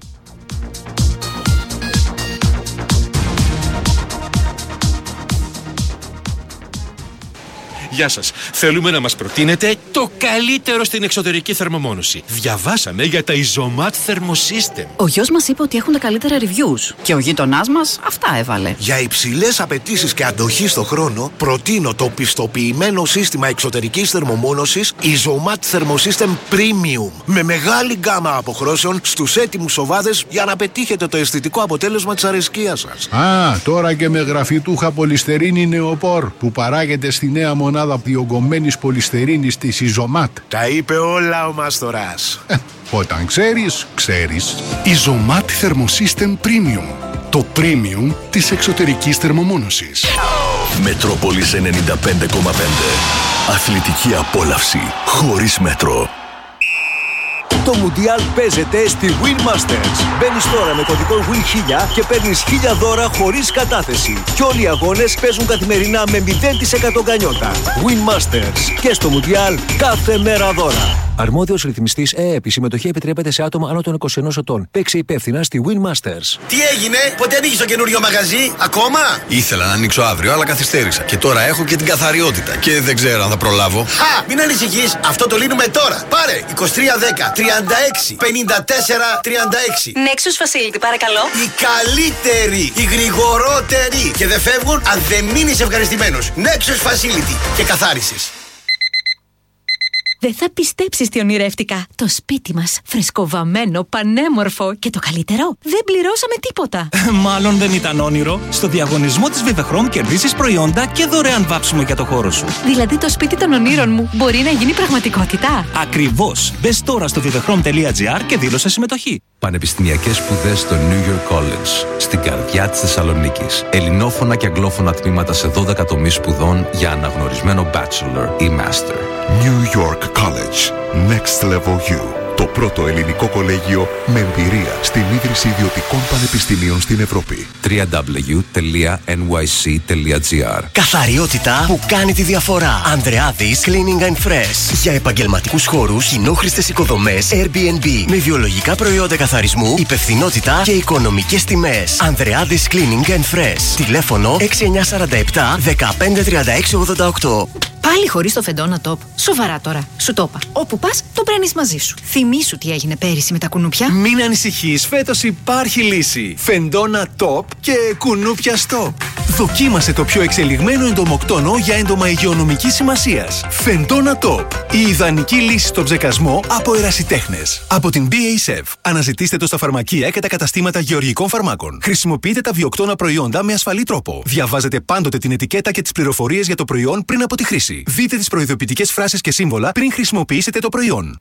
Γεια σας. Θέλουμε να μας προτείνετε το καλύτερο στην εξωτερική θερμομόνωση. Διαβάσαμε για τα Ιζωμάτ Thermosystem. Ο γιος μας είπε ότι έχουν τα καλύτερα reviews. Και ο γείτονάς μας αυτά έβαλε. Για υψηλές απαιτήσεις και αντοχή στο χρόνο, προτείνω το πιστοποιημένο σύστημα εξωτερικής θερμομόνωσης Ιζωμάτ Thermosystem Premium. Με μεγάλη γκάμα αποχρώσεων στους έτοιμους οβάδες για να πετύχετε το αισθητικό αποτέλεσμα της αρεσκίας σας. Α, τώρα και με γραφιτούχα πολυστερίνη νεοπόρ που παράγεται στη νέα μονάδα διογκωμένης πολυστερίνης της Ιζωμάτ. Τα είπε όλα ο Μάστορας. Ε, όταν ξέρεις, ξέρεις. Ιζωμάτ Thermosystem Premium. Το premium της εξωτερικής θερμομόνωσης. Μετρόπολης ενενήντα πέντε κόμμα πέντε. Αθλητική απόλαυση χωρίς μέτρο. Το Μουντιάλ παίζεται στη Win Masters. Μπαίνεις τώρα με κωδικό Win χίλια και παίρνεις χίλια δώρα χωρίς κατάθεση. Και όλοι οι αγώνες παίζουν καθημερινά με μηδέν τοις εκατό γκανιότα. Win Masters. Και στο Μουντιάλ κάθε μέρα δώρα. Αρμόδιος ρυθμιστής ΕΕΠ. Η συμμετοχή επιτρέπεται σε άτομα άνω των είκοσι ενός ετών. Παίξε υπεύθυνα στη Win Masters. Τι έγινε, πότε ανοίγεις το καινούριο μαγαζί, ακόμα? Ήθελα να ανοίξω αύριο, αλλά καθυστέρησα. Και τώρα έχω και την καθαριότητα. Και δεν ξέρω αν θα προλάβω. Χα! Μην ανησυχείς, αυτό το λύνουμε τώρα. Πάρε είκοσι τρία δέκα τριάντα έξι πενήντα τέσσερα τριάντα έξι. Nexus Facility, παρακαλώ. Οι καλύτεροι, οι γρηγορότεροι. Και δεν φεύγουν αν δεν μείνεις ευχαριστημένος. Nexus Facility. Και καθάρισες. Δεν θα πιστέψεις τι ονειρεύτηκα. Το σπίτι μας, φρεσκοβαμμένο, πανέμορφο και το καλύτερο, δεν πληρώσαμε τίποτα. Μάλλον δεν ήταν όνειρο. Στο διαγωνισμό της Vivechrome κερδίσεις προϊόντα και δωρεάν βάψιμο για το χώρο σου. Δηλαδή το σπίτι των ονείρων μου μπορεί να γίνει πραγματικότητα. Ακριβώς. Μπες τώρα στο vivechrome τελεία gr και δήλωσε συμμετοχή. Πανεπιστημιακές σπουδές στο New York College, στην καρδιά της Θεσσαλονίκης. Ελληνόφωνα και αγγλόφωνα τμήματα σε δώδεκα τομείς σπουδών για αναγνωρισμένο bachelor ή master. New York College. Next Level You. Το πρώτο ελληνικό κολέγιο με εμπειρία στην ίδρυση ιδιωτικών πανεπιστημίων στην Ευρώπη. double-u double-u double-u τελεία εν γουάι σι τελεία τζι άρ. Καθαριότητα που κάνει τη διαφορά. Ανδρεάδης Cleaning and Fresh. Για επαγγελματικούς χώρους, κοινόχρηστες οικοδομές, Airbnb. Με βιολογικά προϊόντα καθαρισμού, υπευθυνότητα και οικονομικές τιμές. Ανδρεάδης Cleaning and Fresh. Τηλέφωνο έξι εννιά τέσσερα επτά δεκαπέντε τριάντα έξι ογδόντα οκτώ. Πάλι χωρίς το Φεντόνα Top. Σοβαρά τώρα. Σου το είπα. Όπου πας, το παίρνεις μαζί σου. Θυμήσου τι έγινε πέρυσι με τα κουνούπια. Μην ανησυχείς, φέτος υπάρχει λύση. Φεντόνα Top και κουνούπια Stop. Δοκίμασε το πιο εξελιγμένο εντομοκτόνο για έντομα υγειονομικής σημασίας. Φεντόνα Top. Η ιδανική λύση στον ψεκασμό από ερασιτέχνες. Από την μπι έι ες εφ. Αναζητήστε το στα φαρμακεία και τα καταστήματα γεωργικών φαρμάκων. Χρησιμοποιείτε τα βιοκτώνα προϊόντα με ασφαλή τρόπο. Διαβάζετε πάντοτε την ετικέτα και τις πληροφορίες για το προϊόν πριν από τη χρήση. Δείτε τις προειδοποιητικές φράσεις και σύμβολα πριν χρησιμοποιήσετε το προϊόν.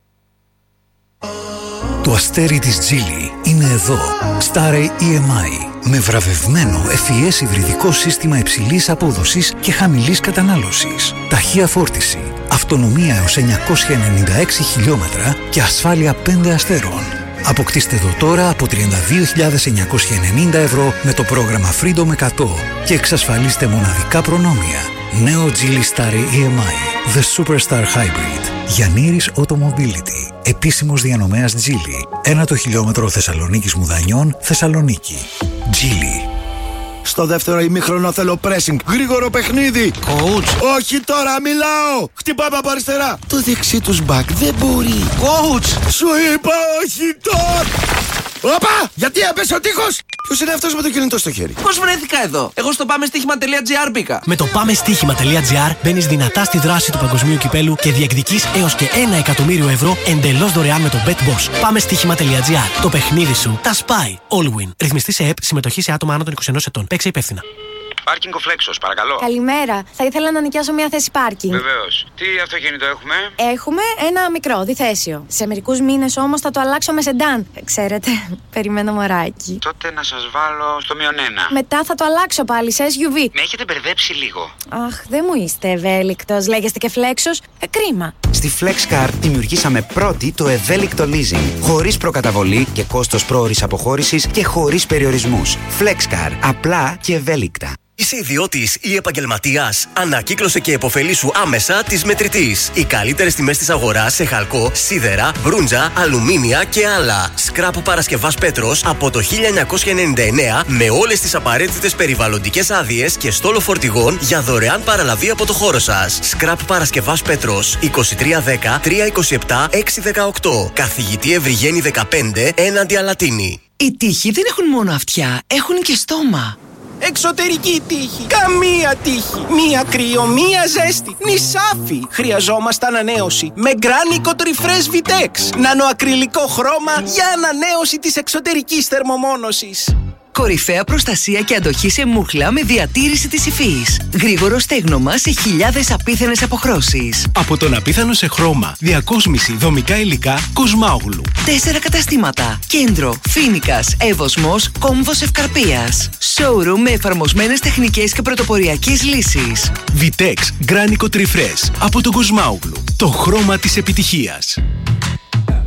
Το αστέρι της Geely είναι εδώ. Starry ι εμ άι. Με βραβευμένο εφ ι ες υβριδικό σύστημα υψηλής απόδοσης και χαμηλής κατανάλωσης. Ταχεία φόρτιση, αυτονομία έως εννιακόσια ενενήντα έξι χιλιόμετρα και ασφάλεια πέντε αστέρων. Αποκτήστε το τώρα από τριάντα δύο χιλιάδες εννιακόσια ενενήντα ευρώ με το πρόγραμμα Freedom εκατό και εξασφαλίστε μοναδικά προνόμια. Νέο Geely Starry ι εμ άι. The Superstar Hybrid. Γιαννήρης Automobility. Επίσημος διανομέας Geely. Ένα το χιλιόμετρο Θεσσαλονίκης Μουδανιών, Θεσσαλονίκη. Geely. Στο δεύτερο ημίχρονο θέλω pressing. Γρήγορο παιχνίδι. Coach. Όχι τώρα, μιλάω. Χτυπάμε από αριστερά. Το δεξί τους μπακ δεν μπορεί. Coach. Σου είπα όχι τώρα. Όπα! Γιατί έπεσε ο τείχος! Ποιος είναι αυτός με το κινητό στο χέρι? Πώς βρέθηκα εδώ? Εγώ στο πάμε στοίχημα τελεία τζι άρ μπήκα. Με το πάμε στοίχημα τελεία τζι άρ μπαίνεις δυνατά στη δράση του παγκοσμίου κυπέλου και διεκδικείς έως και ένα εκατομμύριο ευρώ εντελώς δωρεάν με το BetBoss. Πάμε στοίχημα τελεία τζι άρ. Το παιχνίδι σου τα σπάει. Allwin. Ρυθμιστή σε ΕΕΠ. Συμμετοχή σε άτομα άνω των είκοσι ενός ετών. Παίξε υπεύθυνα. Πάρκινγκ ο Φλέξος, παρακαλώ. Καλημέρα. Θα ήθελα να νοικιάσω μια θέση πάρκινγκ. Βεβαίως. Τι αυτοκίνητο έχουμε? Έχουμε ένα μικρό, διθέσιο. Σε μερικούς μήνες όμως θα το αλλάξω με σεντάν. Ξέρετε, περιμένω μωράκι. Τότε να σας βάλω στο μείον ένα. Μετά θα το αλλάξω πάλι σε ες γιου βι. Με έχετε μπερδέψει λίγο. Αχ, δεν μου είστε ευέλικτος. Λέγεστε και Φλέξος. Ε, κρίμα. Στη FlexCar δημιουργήσαμε πρώτη το ευέλικτο leasing. Χωρίς προκαταβολή και κόστος πρόωρης αποχώρησης και χωρίς περιορισμούς. FlexCar. Απλά και ευέλικτα. Είσαι ιδιώτης ή επαγγελματίας? Ανακύκλωσε και επωφελήσου άμεσα της Μετρητής. Οι καλύτερες τιμές της αγοράς σε χαλκό, σίδερα, μπρούντζα, αλουμίνια και άλλα. Σκράπ Παρασκευάς Πέτρος από το χίλια εννιακόσια ενενήντα εννέα με όλες τις απαραίτητες περιβαλλοντικές άδειες και στόλο φορτηγών για δωρεάν παραλαβή από το χώρο σας. Σκράπ Παρασκευάς Πέτρος είκοσι τρία δέκα τριακόσια είκοσι επτά έξι δεκαοκτώ. Καθηγητή Ευρυγένη δεκαπέντε έναντι Αλατίνη. Οι τοίχοι δεν έχουν μόνο αυτιά, έχουν και στόμα. Εξωτερική τύχη. Καμία τύχη. Μία κρύο, μία ζέστη. Νησάφι. Χρειαζόμαστε ανανέωση. Με Γκράνικο Refresh Vitex. Νανοακριλικό χρώμα για ανανέωση της εξωτερικής θερμομόνωσης. Κορυφαία προστασία και αντοχή σε μούχλα με διατήρηση της υφής. Γρήγορο στέγνομα σε χιλιάδες απίθανες αποχρώσεις. Από τον απίθανο σε χρώμα, διακόσμηση, δομικά υλικά, Κοσμάογλου. Τέσσερα καταστήματα. Κέντρο, Φίνικας, Εύωσμος, Κόμβος Ευκαρπίας. Showroom με εφαρμοσμένες τεχνικές και πρωτοποριακές λύσεις. Vitex Γκράνικο Refresh από τον Κοσμάογλου. Το χρώμα της επιτυχίας.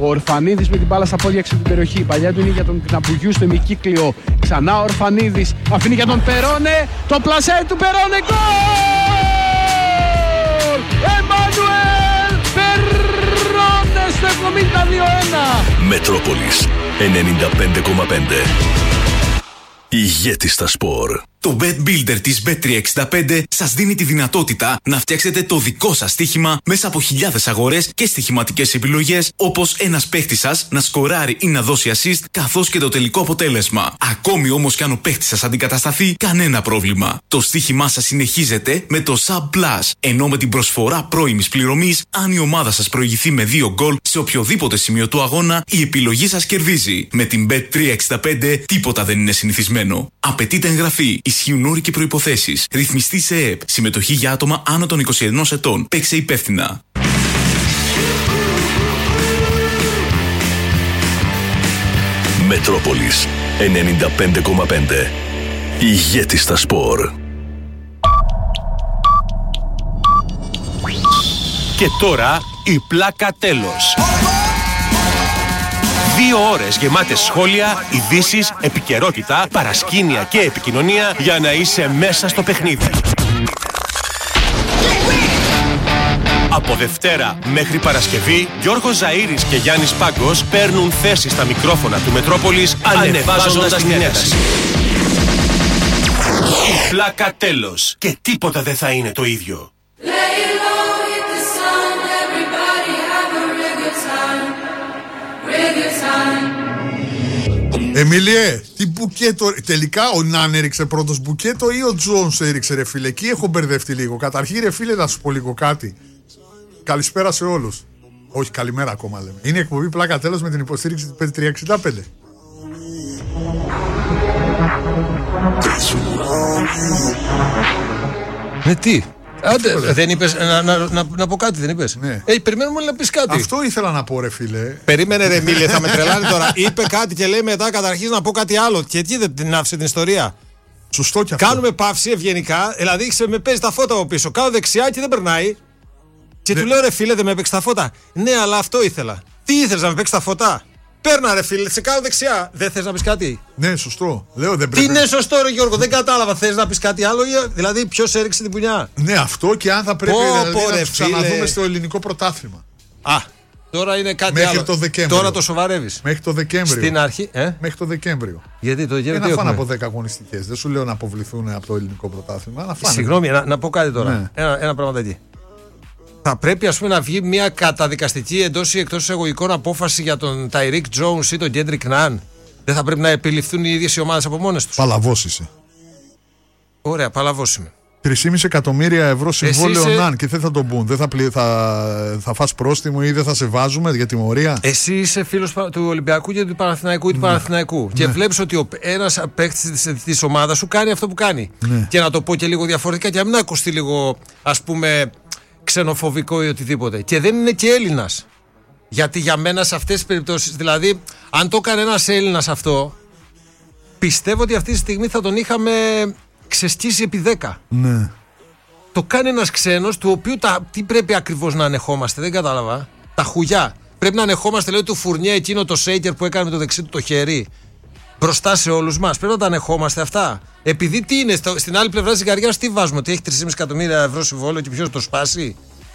Ο Ορφανίδης με την μπάλα στα πόδια έξω την περιοχή. Η παλιά του είναι για τον Κναπουγιού στο ημικύκλιο. Ξανά ο Ορφανίδης αφήνει για τον Περόνε. Το πλασέ του Περόνε. Γκολ! Εμμανουέλ Περόνε στο εβδομήντα δύο ένα. Μετρόπολης ενενήντα πέντε κόμμα πέντε. Ηγέτη στα σπορ. Το Bet Builder της μπετ τριακόσια εξήντα πέντε σας δίνει τη δυνατότητα να φτιάξετε το δικό σας στοίχημα μέσα από χιλιάδες αγορές και στοιχηματικές επιλογές, όπως ένας παίχτης σας να σκοράρει ή να δώσει assist, καθώς και το τελικό αποτέλεσμα. Ακόμη όμως κι αν ο παίχτης σας αντικατασταθεί, κανένα πρόβλημα. Το στοίχημά σας συνεχίζεται με το Sub Plus, ενώ με την προσφορά πρώιμης πληρωμής, αν η ομάδα σας προηγηθεί με δύο γκολ σε οποιοδήποτε σημείο του αγώνα, η επιλογή σας κερδίζει. Με την μπετ τριακόσια εξήντα πέντε τίποτα δεν είναι συνηθισμένο. Απαιτείται εγγραφή. Ισχύουν όροι και προϋποθέσεις. Ρυθμιστή σε ΕΕΠ. Συμμετοχή για άτομα άνω των είκοσι ενός ετών. Παίξε υπεύθυνα. Μετρόπολης ενενήντα πέντε κόμμα πέντε. Ηγέτη στα σπορ. Και τώρα η πλάκα τέλος. Δύο ώρες γεμάτες σχόλια, ειδήσεις, επικαιρότητα, παρασκήνια και επικοινωνία για να είσαι μέσα στο παιχνίδι. Από Δευτέρα μέχρι Παρασκευή, Γιώργος Ζαΐρης και Γιάννης Πάγκος παίρνουν θέση στα μικρόφωνα του Μετρόπολης, ανεβάζοντας την ένταση. Η πλάκα τέλος. Και τίποτα δεν θα είναι το ίδιο. Εμίλιε, τι μπουκέτο. Τελικά ο Ναν έριξε πρώτος μπουκέτο ή ο Τζόνς έριξε, ρε φίλε? Εκεί έχω μπερδευτεί λίγο. Καταρχήν, ρε φίλε, να σου πω λίγο κάτι. Καλησπέρα σε όλους. Όχι, καλημέρα ακόμα λέμε. Είναι η εκπομπή πλάκα τέλος με την υποστήριξη της μπετ τριακόσια εξήντα πέντε. Με τι? Άντε, δεν είπες, να, να, να, να πω κάτι, δεν είπες? Ναι. Ε, περιμένουμε να πεις κάτι. Αυτό ήθελα να πω, ρε φίλε. Περίμενε, ρε Μίλε, θα με τρελάνει τώρα. Είπε κάτι και λέει μετά καταρχήν να πω κάτι άλλο. Και εκεί δεν την άφησε την ιστορία. Σωστό κι αυτό. Κάνουμε παύση ευγενικά, δηλαδή με παίζει τα φώτα από πίσω. Κάνω δεξιά και δεν περνάει. Και δε... του λέω, ρε φίλε, δεν με παίξει τα φώτα. Ναι, αλλά αυτό ήθελα. Τι ήθελες, να με παίξει τα φώτα? Παίρνα, ρε φίλε, σε κάνω δεξιά. Δεν θες να πεις κάτι? Ναι, σωστό. Λέω, δεν πρέπει... Τι είναι σωστό, ρε Γιώργο, δεν κατάλαβα. Θες να πεις κάτι άλλο? Δηλαδή, ποιος έριξε την πουνιά? Ναι, αυτό, και αν θα πρέπει πω, δηλαδή, πω, να ρε, τους ξαναδούμε στο ελληνικό πρωτάθλημα. Α, τώρα είναι κάτι μέχρι άλλο. Το Δεκέμβριο. Τώρα το σοβαρεύεις. Μέχρι το Δεκέμβριο. Στην αρχή, ε? Μέχρι το Δεκέμβριο. Γιατί το Δεκέμβριο. Ε, να φάνε από δέκα αγωνιστικές. Δεν σου λέω να αποβληθούν από το ελληνικό πρωτάθλημα. Να φάνε. Συγγνώμη, να, να πω κάτι τώρα. Ναι. Ένα, ένα πραγματάκι. Θα πρέπει, ας πούμε, να βγει μια καταδικαστική εντός ή εκτός εισαγωγικών απόφαση για τον Ταϊρίκ Τζόουνς ή τον Κέντρικ Ναν? Δεν θα πρέπει να επιληφθούν οι ίδιες οι ομάδες από μόνες τους? Παλαβός είσαι. Ωραία, παλαβός είμαι. τρία κόμμα πέντε εκατομμύρια ευρώ συμβόλαιο είσαι... Ναν και δεν θα τον πούν. Δεν θα, πλη... θα... θα φας πρόστιμο ή δεν θα σε βάζουμε για τιμωρία. Εσύ είσαι φίλος του Ολυμπιακού και του Παναθηναϊκού ή του ναι. Παναθηναϊκού. Ναι. Και βλέπεις ότι ένας παίκτης της ομάδας σου κάνει αυτό που κάνει. Ναι. Και να το πω και λίγο διαφορετικά και να μην ακουστεί λίγο, ας πούμε, ξενοφοβικό ή οτιδήποτε. Και δεν είναι και Έλληνας. Γιατί για μένα σε αυτές τις περιπτώσεις, δηλαδή, αν το έκανε ένας Έλληνας αυτό, πιστεύω ότι αυτή τη στιγμή θα τον είχαμε ξεσκίσει επί δέκα. Ναι. Το κάνει ένας ξένος, του οποίου τα, τι πρέπει ακριβώς να ανεχόμαστε, δεν κατάλαβα. Τα χουγιά. Πρέπει να ανεχόμαστε, λέει, του Φουρνιέ εκείνο το σέικερ που έκανε με το δεξί του το χέρι. Μπροστά σε όλους μας. Πρέπει να τα ανεχόμαστε αυτά. Επειδή τι είναι, στο, στην άλλη πλευρά της καρδιάς τι βάζουμε, ότι έχει τρία κόμμα πέντε εκατομμύρια ευρώ συμβόλαιο και ποιος το σπάσει?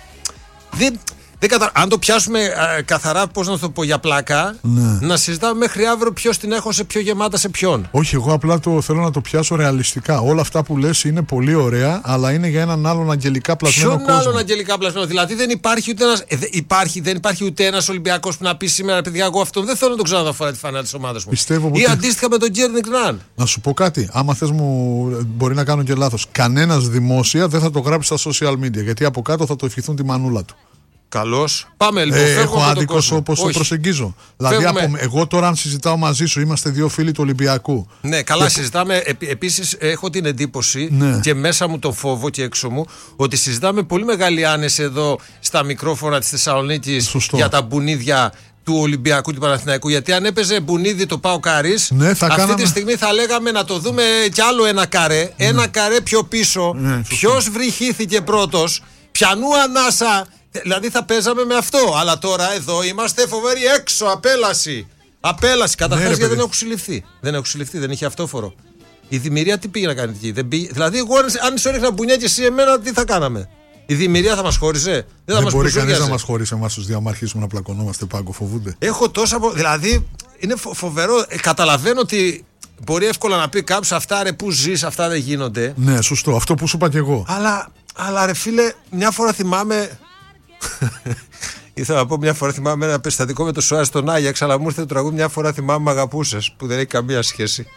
Δεν, δεν κατα... Αν το πιάσουμε α, καθαρά, πώς να το πω, για πλάκα, ναι. να συζητάμε μέχρι αύριο ποιος την έχωσε πιο γεμάτα σε ποιον. Όχι, εγώ απλά το θέλω να το πιάσω ρεαλιστικά. Όλα αυτά που λες είναι πολύ ωραία, αλλά είναι για έναν άλλον αγγελικά πλασμένο κόσμο. Ποιον άλλον αγγελικά πλασμένο? Δηλαδή δεν υπάρχει ούτε ένας, ε, υπάρχει, δεν υπάρχει ούτε ένας Ολυμπιακός που να πει σήμερα, παιδιά, εγώ αυτόν δεν θέλω να τον ξαναδώ φορά τη φανέλα της ομάδας μου. Πιστεύω ή ότι... αντίστοιχα με τον Κέρνικ Ναν. Να σου πω κάτι. Άμα θες μου, μπορεί να κάνω και λάθος. Κανένας δημόσια δεν θα το γράψει στα social media, γιατί από κάτω θα το ευχηθούν τη μανούλα του. Καλώς. Πάμε λοιπόν. Ε, έχω άδικος όπως το προσεγγίζω. Δηλαδή, από, εγώ τώρα, αν συζητάω μαζί σου, είμαστε δύο φίλοι του Ολυμπιακού. Ναι, καλά, και... συζητάμε. Επί, επίσης, έχω την εντύπωση ναι. και μέσα μου τον φόβο και έξω μου ότι συζητάμε πολύ μεγάλη άνεση εδώ στα μικρόφωνα της Θεσσαλονίκης για τα μπουνίδια του Ολυμπιακού του Παναθηναϊκού. Γιατί αν έπαιζε μπουνίδι το Πάο Κάρις, ναι, αυτή κάναμε... τη στιγμή θα λέγαμε να το δούμε κι άλλο ένα καρέ. Ναι. Ένα καρέ πιο πίσω. Ναι, ποιος βρυχήθηκε πρώτος, ποιανού ανάσα Δηλαδή θα παίζαμε με αυτό. Αλλά τώρα εδώ είμαστε φοβεροί έξω. Απέλαση. Απέλαση. Καταρχάς, Ναι, γιατί δεν έχουν συλληφθεί. Δεν έχουν συλληφθεί, δεν είχε αυτόφορο. Η Δημηρία τι πήγε να κάνει εκεί. Δεν πήγε... Δηλαδή, εγώ αν σου έριχνα μπουνιά και εσύ εμένα, τι θα κάναμε. Η Δημηρία θα μας χώριζε. Δεν, δεν θα μας μπορεί κανείς να μας χωρίσει εμάς τους δύο, άμα αρχίσουμε να πλακωνόμαστε πάγκο, φοβούνται. Έχω τόσα. Δηλαδή, είναι φο- φοβερό. Ε, καταλαβαίνω ότι μπορεί εύκολα να πει κάποιος αυτά ρε που ζεις, αυτά δεν γίνονται. Ναι, σωστό. Αυτό που σου είπα κι εγώ. Αλλά, αλλά ρε φίλε, μια φορά θυμάμαι. Ήθελα να πω μια φορά θυμάμαι ένα περιστατικό με το Σουάρες στον Άγιαξ, αλλά μου ήρθε το τραγούδι μια φορά θυμάμαι μ' αγαπούσες, που δεν έχει καμία σχέση.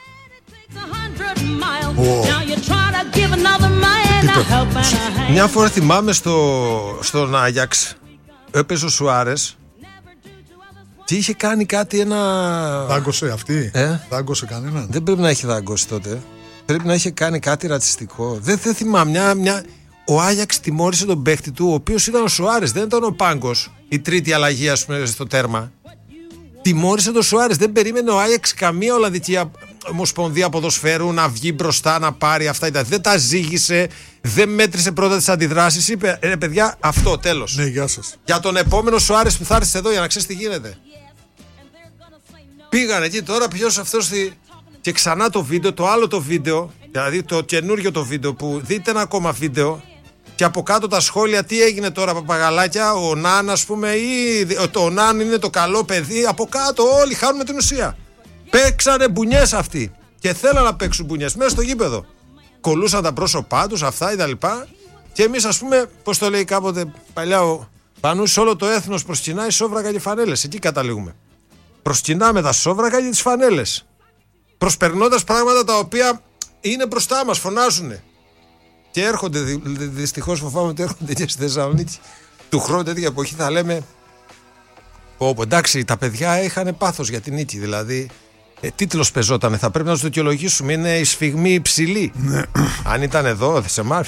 Μια φορά θυμάμαι στο, στον Άγιαξ, έπαιζε ο Σουάρες και είχε κάνει κάτι ένα... Δάγκωσε αυτή, ε? δάγκωσε κανέναν. Δεν πρέπει να έχει δάγκώσει τότε. Πρέπει να είχε κάνει κάτι ρατσιστικό. Δεν, δεν θυμάμαι, μια, μια... Ο Άγιαξ τιμώρησε τον παίχτη του, ο οποίος ήταν ο Σουάρες, δεν ήταν ο Πάγκος. Η τρίτη αλλαγή, ας πούμε, στο τέρμα. Τιμώρησε τον Σουάρες. Δεν περίμενε ο Άγιαξ καμία Ολλανδική Ομοσπονδία Ποδοσφαίρου να βγει μπροστά να πάρει αυτά. Δεν τα ζήγησε, δεν μέτρησε πρώτα τις αντιδράσεις. Είπε ρε παιδιά, αυτό τέλος. Ναι, γεια σας. Για τον επόμενο Σουάρες που θα έρθει εδώ για να ξέρεις τι γίνεται. Πήγαν εκεί τώρα, ποιος αυτός. Στη... Και ξανά το βίντεο, το άλλο το βίντεο, δηλαδή το καινούριο το βίντεο που δείτε ένα ακόμα βίντεο. Και από κάτω τα σχόλια, τι έγινε τώρα, παπαγαλάκια, ο Νάν, ας πούμε, ή το Νάν είναι το καλό παιδί. Από κάτω, όλοι χάνουμε την ουσία. Παίξανε μπουνιές αυτοί. Και θέλαν να παίξουν μπουνιές μέσα στο γήπεδο. Κολούσαν τα πρόσωπά τους, αυτά κτλ. Και εμείς, ας πούμε, πώς το λέει κάποτε παλιά ο Πανούς, όλο το έθνος προσκυνάει σόβρακα και φανέλες. Εκεί καταλήγουμε. Προσκυνάμε τα σόβρακα και τις φανέλες. Προσπερνώντας πράγματα τα οποία είναι μπροστά μας, φωνάζουνε. Και έρχονται, δυ, δυστυχώς φοβάμαι ότι έρχονται και στη Θεσσαλονίκη του χρόνου τέτοια εποχή θα λέμε πω, εντάξει τα παιδιά είχαν πάθος για την νίκη, δηλαδή ε, τίτλος πεζότανε, θα πρέπει να τους δικαιολογήσουμε, είναι η σφιγμή υψηλή. Αν ήταν εδώ σε εμάς.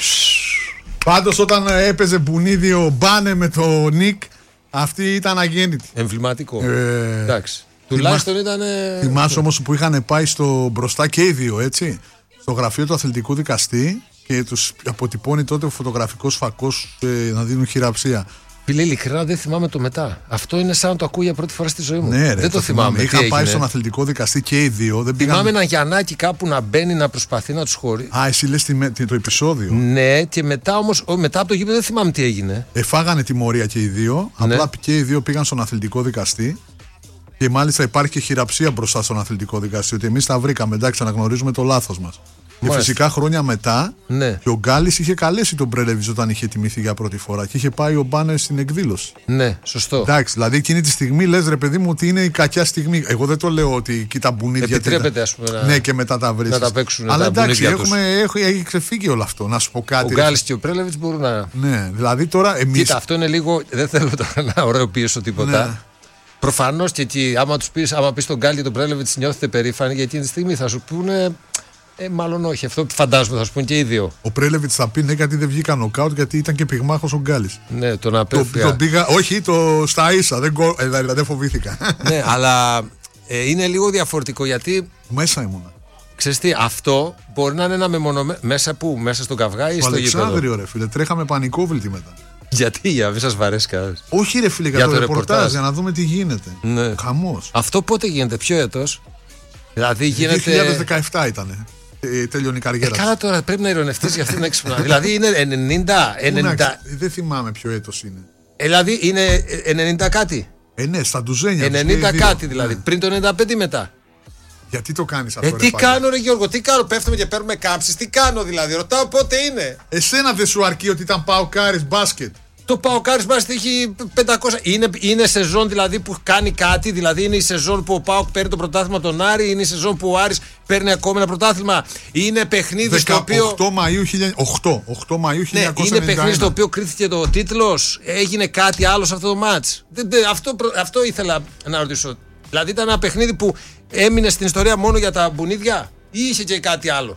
Πάντως όταν έπαιζε μπουνίδι ο Μπάνε με το Νικ, αυτή ήταν αγέννητη. Εμβληματικό. Ε, εντάξει. Τουλάχιστον ήταν. Θυμάσαι όμως που είχαν πάει στο μπροστά και οι δύο, έτσι, στο γραφείο του αθλητικού δικαστή και τους αποτυπώνει τότε ο φωτογραφικός φακός ε, να δίνουν χειραψία. Φίλε, ειλικρινά δεν θυμάμαι το μετά. Αυτό είναι σαν να το ακούω για πρώτη φορά στη ζωή μου. Ναι, ρε, δεν το, το θυμάμαι. θυμάμαι. Είχαν πάει στον αθλητικό δικαστή και οι δύο. Δεν θυμάμαι πήγαν... ένα Γιαννάκι κάπου να μπαίνει να προσπαθεί να τους χωρίσει. Α, εσύ λες τη, το επεισόδιο. Ναι, και μετά όμως, μετά από το γήπεδο δεν θυμάμαι τι έγινε. Εφάγανε τιμωρία και οι δύο. Ναι. Απλά και οι δύο πήγαν στον αθλητικό δικαστή. Και μάλιστα υπάρχει και χειραψία μπροστά στον αθλητικό δικαστή. Ότι εμείς τα βρήκαμε, εντάξει, αναγνωρίζουμε το λάθος μας. Και μάλιστα. Φυσικά χρόνια μετά, ναι. Και ο Γκάλης είχε καλέσει τον Πρέλεβιτς όταν είχε τιμηθεί για πρώτη φορά. Και είχε πάει ο Μπάνε στην εκδήλωση. Ναι, σωστό. Εντάξει, δηλαδή εκείνη τη στιγμή λες ρε παιδί μου ότι είναι η κακιά στιγμή. Εγώ δεν το λέω ότι κοίτα μπουνίδια. Επιτρέπεται, ας πούμε. Να... Ναι, και μετά τα βρίσκεις. Να τα παίξουν. Αλλά τα εντάξει, έχουμε, έχει, έχει ξεφύγει όλο αυτό. Να σου πω κάτι. Ο Γκάλης και ο Πρέλεβιτς μπορούν να. Ναι, δηλαδή τώρα εμείς. Κοίτα, αυτό είναι λίγο. Δεν θέλω τώρα να ωραιοποιήσω τίποτα. Ναι. Προφανώς και εκεί, άμα τους πεις, άμα πεις τον Γκάλη και τον Πρέλεβιτς, νιώθετε περήφανοι για εκείνη τη στιγμή, θα σου πούνε. Ε, μάλλον όχι. Αυτό φαντάζομαι θα σου πούνε και οι δύο. Ο Πρέλεβιτς θα πει ναι, γιατί δεν βγήκαν νοκάουτ, γιατί ήταν και πυγμάχος ο Γκάλης. Ναι, τον απέφυγα. Το, το πήγα, όχι, το στα ίσα. Δεν, ε, δηλαδή, δεν φοβήθηκα. Ναι, αλλά ε, είναι λίγο διαφορετικό γιατί. Μέσα ήμουνα. Ξέρεις τι, αυτό μπορεί να είναι ένα μεμονωμένο. Μέσα πού, μέσα στον καυγά ή στο γήπεδο. Στο Αλεξάνδριο, ρε φίλε, τρέχαμε πανικόβλητη μετά. Γιατί, για να μην σας βαρέσει κανένας. Όχι, ρε φίλε, για, για το, το ρεπορτάζ, ρεπορτάζ, για να δούμε τι γίνεται. Ναι. Χαμός. Αυτό πότε γίνεται, ποιο έτος. Δηλαδή γίνεται. δύο χιλιάδες δεκαεπτά ήταν. Ε, τελειώνει η καριέρα. Ε, καλά τώρα, πρέπει να ειρωνευτείς για αυτήν την έξυπνα. Δηλαδή είναι ενενήντα. ενενήντα... Δεν θυμάμαι ποιο έτος είναι. Ε, δηλαδή είναι ενενήντα κάτι. Ε, ναι, στα ντουζένια. ενενήντα κάτι δηλαδή. Ναι. Πριν το ενενήντα πέντε μετά. Γιατί το κάνεις αυτό, ε, ρε, τι πάλι. κάνω, ρε Γιώργο, τι κάνω, πέφτουμε και παίρνουμε κάμψεις. Τι κάνω δηλαδή, ρωτάω πότε είναι. Εσένα δεν σου αρκεί ότι ήταν Παοκάρης μπάσκετ. Το Παοκάρης μπάσκετ έχει πεντακόσια. Είναι, είναι σεζόν δηλαδή που κάνει κάτι, δηλαδή είναι η σεζόν που ο Πάοκ παίρνει το πρωτάθλημα από τον Άρη, είναι η σεζόν που ο Άρης παίρνει ακόμα ένα πρωτάθλημα. Είναι παιχνίδι στο οποίο. οκτώ Μαΐου χίλια εννιακόσια ενενήντα ένα. Ναι, είναι παιχνίδι στο οποίο κρίθηκε το τίτλος. Έγινε κάτι άλλο σε αυτό το μάτς. Αυτό, αυτό ήθελα να ρωτήσω. Δηλαδή ήταν ένα παιχνίδι που έμεινε στην ιστορία μόνο για τα μπουνίδια ή είχε και κάτι άλλο.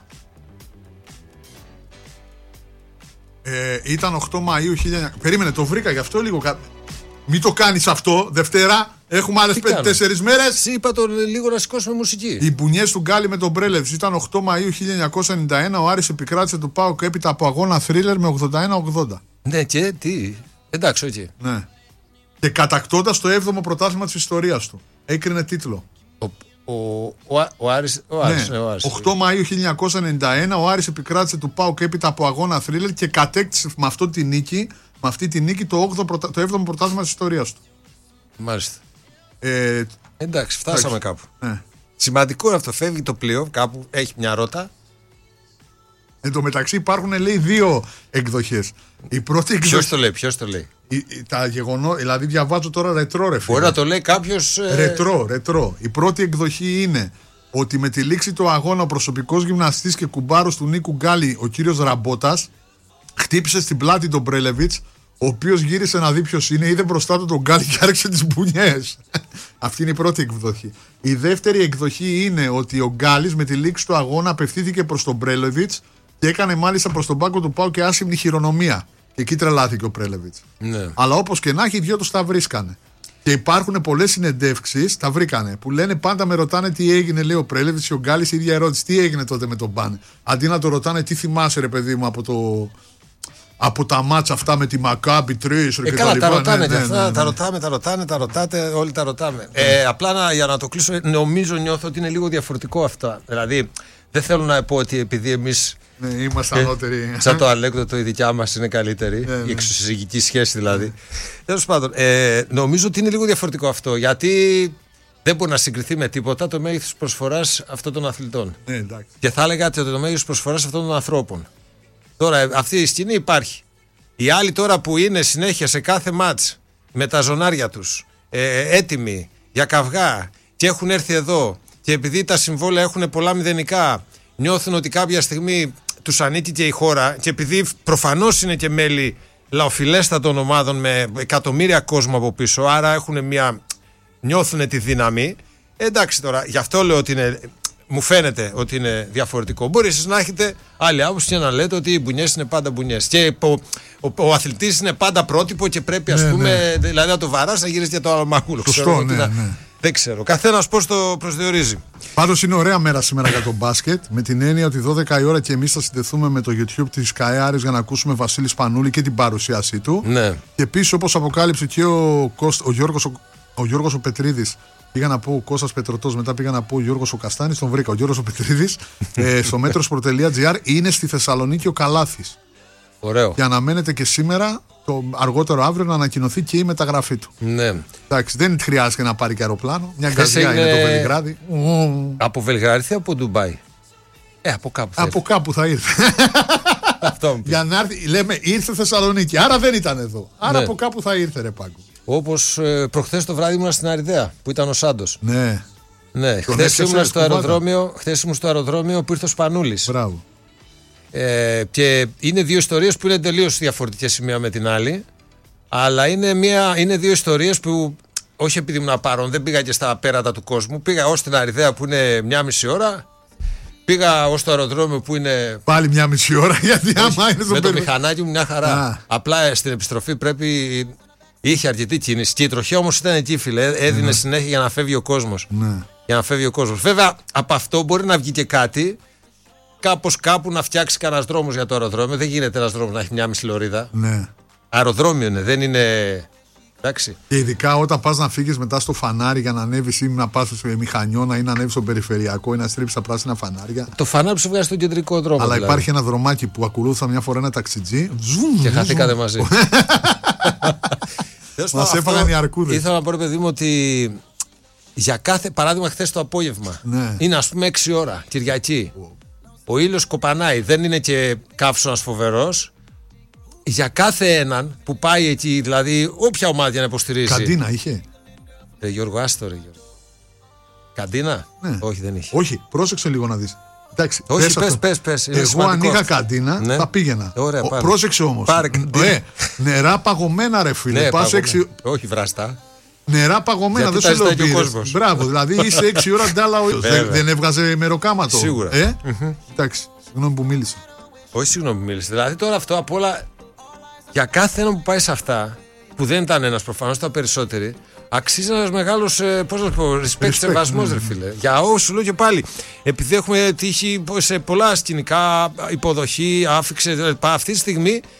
Ε, ήταν οκτώ Μαΐου χίλια εννιακόσια. Περίμενε, το βρήκα γι' αυτό λίγο. Μην το κάνεις αυτό. Δευτέρα έχουμε άλλες τέσσερις μέρες. Είπα το λίγο να σηκώσουμε μουσική. Οι μπουνιές του Γκάλι με τον Πρέλεβιτς ήταν οκτώ Μαΐου χίλια εννιακόσια ενενήντα ένα. Ο Άρης επικράτησε του ΠΑΟΚ έπειτα από αγώνα θρίλερ με ογδόντα ένα ογδόντα. Ναι, και τι. Εντάξει, όχι. Okay. Ναι. Και κατακτώντας το έβδομο πρωτάθλημα της ιστορίας του. Έκρινε τίτλο. Ο, ο, ο, ο Άρης, ο Άρης, ναι. Ναι, ο Άρης, οκτώ Μαΐου χίλια εννιακόσια ενενήντα ένα ο Άρης επικράτησε του ΠΑΟΚ έπειτα από αγώνα θρίλερ και κατέκτησε με, αυτό τη νίκη, με αυτή τη νίκη το, όγδοο, το έβδομο πρωτάθλημα της ιστορίας του. Μάλιστα. Ε, εντάξει, φτάσαμε εντάξει. κάπου. Ναι. Σημαντικό είναι αυτό. Φεύγει το πλοίο, κάπου έχει μια ρότα. Εν τω μεταξύ υπάρχουν, λέει, δύο εκδοχές. Η πρώτη εκδοχή. Ποιος το λέει, ποιος το λέει. Η, η, τα γεγονό, δηλαδή διαβάζω τώρα ρετρό, ρε φίλε. Μπορεί να το λέει κάποιος. Ε... Ρετρό, ρετρό. Η πρώτη εκδοχή είναι ότι με τη λήξη του αγώνα ο προσωπικός γυμναστής και κουμπάρος του Νίκου Γκάλη, ο κύριος Ραμπότας, χτύπησε στην πλάτη τον Μπρέλεβιτς, ο οποίος γύρισε να δει ποιος είναι, είδε μπροστά του τον Γκάλη και άρχισε τις μπουνιές. Αυτή είναι η πρώτη εκδοχή. Η δεύτερη εκδοχή είναι ότι ο Γκάλης με τη λήξη του αγώνα απευθύνθηκε προς τον Μπρέλεβιτς και έκανε μάλιστα προς τον πάγκο του ΠΑΟΚ και άσημνη χειρονομία. Και εκεί τρελάθηκε ο Πρέλεβιτς. Ναι. Αλλά όπως και να έχει, οι δυο τους τα βρίσκανε. Και υπάρχουν πολλές συνεντεύξεις, τα βρήκανε, που λένε πάντα με ρωτάνε τι έγινε, λέει ο Πρέλεβιτς, και ο Γκάλης η ίδια ερώτηση, τι έγινε τότε με τον Μπάνε. Αντί να το ρωτάνε τι θυμάσαι, ρε παιδί μου, από, το... από τα μάτσα αυτά με τη Μακάμπι τρεις, ρε, ε, και καλά, τα τα ρωτάνε ναι, και αυτά, ναι, ναι, ναι. τα ρωτάμε, τα ρωτάνε, τα ρωτάτε, όλοι τα ρωτάμε. Ε, απλά να, για να το κλείσω, νομίζω, νιώθω ότι είναι λίγο διαφορετικό αυτά. Δηλαδή, δεν θέλω να πω ότι επειδή εμείς. Ναι, είμαστε ανώτεροι. Σαν το ανέκδοτο, η δικιά μας είναι καλύτερη. Ναι, ναι. Η εξωσυζυγική σχέση δηλαδή. Τέλος πάντων, ε, νομίζω ότι είναι λίγο διαφορετικό αυτό. Γιατί δεν μπορεί να συγκριθεί με τίποτα το μέγεθος προσφοράς αυτών των αθλητών. Ναι, εντάξει. Και θα έλεγα ότι το μέγεθος προσφοράς αυτών των ανθρώπων. Τώρα, αυτή η σκηνή υπάρχει. Οι άλλοι τώρα που είναι συνέχεια σε κάθε μάτς με τα ζωνάρια τους, ε, έτοιμοι για καυγά και έχουν έρθει εδώ και επειδή τα συμβόλαια έχουν πολλά μηδενικά, νιώθουν ότι κάποια στιγμή τους ανήκει και η χώρα και επειδή προφανώς είναι και μέλη λαοφιλέστατων ομάδων με εκατομμύρια κόσμο από πίσω, άρα έχουν μια, νιώθουν τη δύναμη. Ε, εντάξει τώρα, γι' αυτό λέω ότι είναι, μου φαίνεται ότι είναι διαφορετικό. Μπορεί εσείς να έχετε άλλη άποψη και να λέτε ότι οι μπουνιές είναι πάντα μπουνιές. Και ο, ο, ο αθλητής είναι πάντα πρότυπο και πρέπει, ας ναι, πούμε, ναι. δηλαδή να το βαράς να γυρίσει για το άλλο μαγούλο. Σωστό, ναι, να... ναι. Δεν ξέρω. Καθένας πώς το προσδιορίζει. Πάντως είναι ωραία μέρα σήμερα για το μπάσκετ. Με την έννοια ότι δώδεκα η ώρα και εμείς θα συνδεθούμε με το YouTube της ΚΑΕ Άρης για να ακούσουμε Βασίλη Σπανούλη και την παρουσίασή του. Ναι. Και επίσης, όπως αποκάλυψε και ο, Κώσ, ο Γιώργος ο, ο, Γιώργος ο Πετρίδης, πήγα να πω ο Κώστας Πετρωτός, μετά πήγα να πω ο Γιώργος ο Καστάνης, τον βρήκα. Ο Γιώργος ο Πετρίδης ε, στο metrosport.gr είναι στη Θεσσαλονίκη ο Καλάθης. Ωραίο. Και αναμένεται και σήμερα, το αργότερο αύριο, να ανακοινωθεί και η μεταγραφή του. Ναι. Εντάξει, δεν χρειάζεται να πάρει και αεροπλάνο. Μια γκαζιά είναι... είναι το Βελιγράδι. Από Βελιγράδι ή από Ντουμπάι? Ε, από κάπου θα Από κάπου θα ήρθε. Αυτό για να έρθει, λέμε, ήρθε Θεσσαλονίκη. Άρα δεν ήταν εδώ. Άρα ναι. από κάπου θα ήρθε, ρε Πάγκο. Όπως ε, προχθές το βράδυ ήμουν στην Αριδαία που ήταν ο Σάντος. Ναι. Ναι. Χθες ήμουν στο αεροδρόμιο, χθες ήμουν στο αεροδρόμιο που ήρθε ο Σπανούλης. Μπράβο. Ε, και είναι δύο ιστορίες που είναι τελείως διαφορετικές σημεία με την άλλη. Αλλά είναι, μια, είναι δύο ιστορίες που, όχι επειδή ήμουν απάρον, δεν πήγα και στα πέρατα του κόσμου. Πήγα ως την Αριδαία που είναι μια μισή ώρα. Πήγα ως το αεροδρόμιο που είναι. Πάλι μια μισή ώρα, γιατί άμα είναι με το μηχανάκι μου μια χαρά. Α. Απλά στην επιστροφή πρέπει. Είχε αρκετή κίνηση. Και η τροχιά όμως ήταν εκεί, φίλε. Έδινε mm. συνέχεια για να φεύγει ο κόσμος. Mm. Για να φεύγει ο κόσμος. Βέβαια, από αυτό μπορεί να βγει και κάτι. Κάπως κάπου να φτιάξει κανένα δρόμο για το αεροδρόμιο. Δεν γίνεται ένας δρόμος να έχει μια μισή λωρίδα. Ναι. Αεροδρόμιο είναι, δεν είναι. Εντάξει. Και ειδικά όταν πας να φύγεις μετά στο φανάρι για να ανέβεις ή να πας σε μηχανιώνα ή να ανέβεις στο περιφερειακό ή να στρίψεις τα πράσινα φανάρια. Το φανάρι που σου βγάζει στον κεντρικό δρόμο. Αλλά δηλαδή. Υπάρχει ένα δρομάκι που ακολούθησα μια φορά ένα ταξιτζί. Και χαθήκατε μαζί. Μας έφαγαν οι αρκούδες. Ήθελα να πω, ρε παιδί μου, ότι για κάθε παράδειγμα, χθες το απόγευμα ναι. είναι ας πούμε έξι ώρα, Κυριακή. Oh. Ο ήλιος κοπανάει, δεν είναι και καύσωνας φοβερός. Για κάθε έναν που πάει εκεί, δηλαδή όποια ομάδα να υποστηρίζει. Καντίνα είχε. Ρε Γιώργο, άστο ρε Γιώργο. Καντίνα? Ναι. Όχι, δεν είχε. Όχι, πρόσεξε λίγο να δεις. Εντάξει, όχι, πες, πες, πες, πες. Εγώ αν είχα καντίνα ναι. θα πήγαινα. Ωραία, Ο, πρόσεξε όμως. Πάρε, ε, νερά παγωμένα ρε φίλε. Ναι, πας έξι... Όχι βραστά. Νερά παγωμένα, δεν σου λέω πήρες. Μπράβο, δηλαδή είσαι έξι ώρα ντάλα ο δεν, δεν έβγαζε μεροκάματο. Σίγουρα. Ε? Mm-hmm. Εντάξει, συγγνώμη που μίλησα. Όχι συγγνώμη που μίλησα. Δηλαδή τώρα αυτό απ' όλα, για κάθε έναν που πάει σε αυτά, που δεν ήταν ένας προφανώς, ήταν περισσότεροι, αξίζει ένας μεγάλος, πώς να πω, respect, σεβασμός, ρε φίλε. Για όσους λέω και πάλι, επειδή έχουμε τύχει σε πολλά σκηνικά, υποδοχή, άφηξε, αυτή τη στιγμή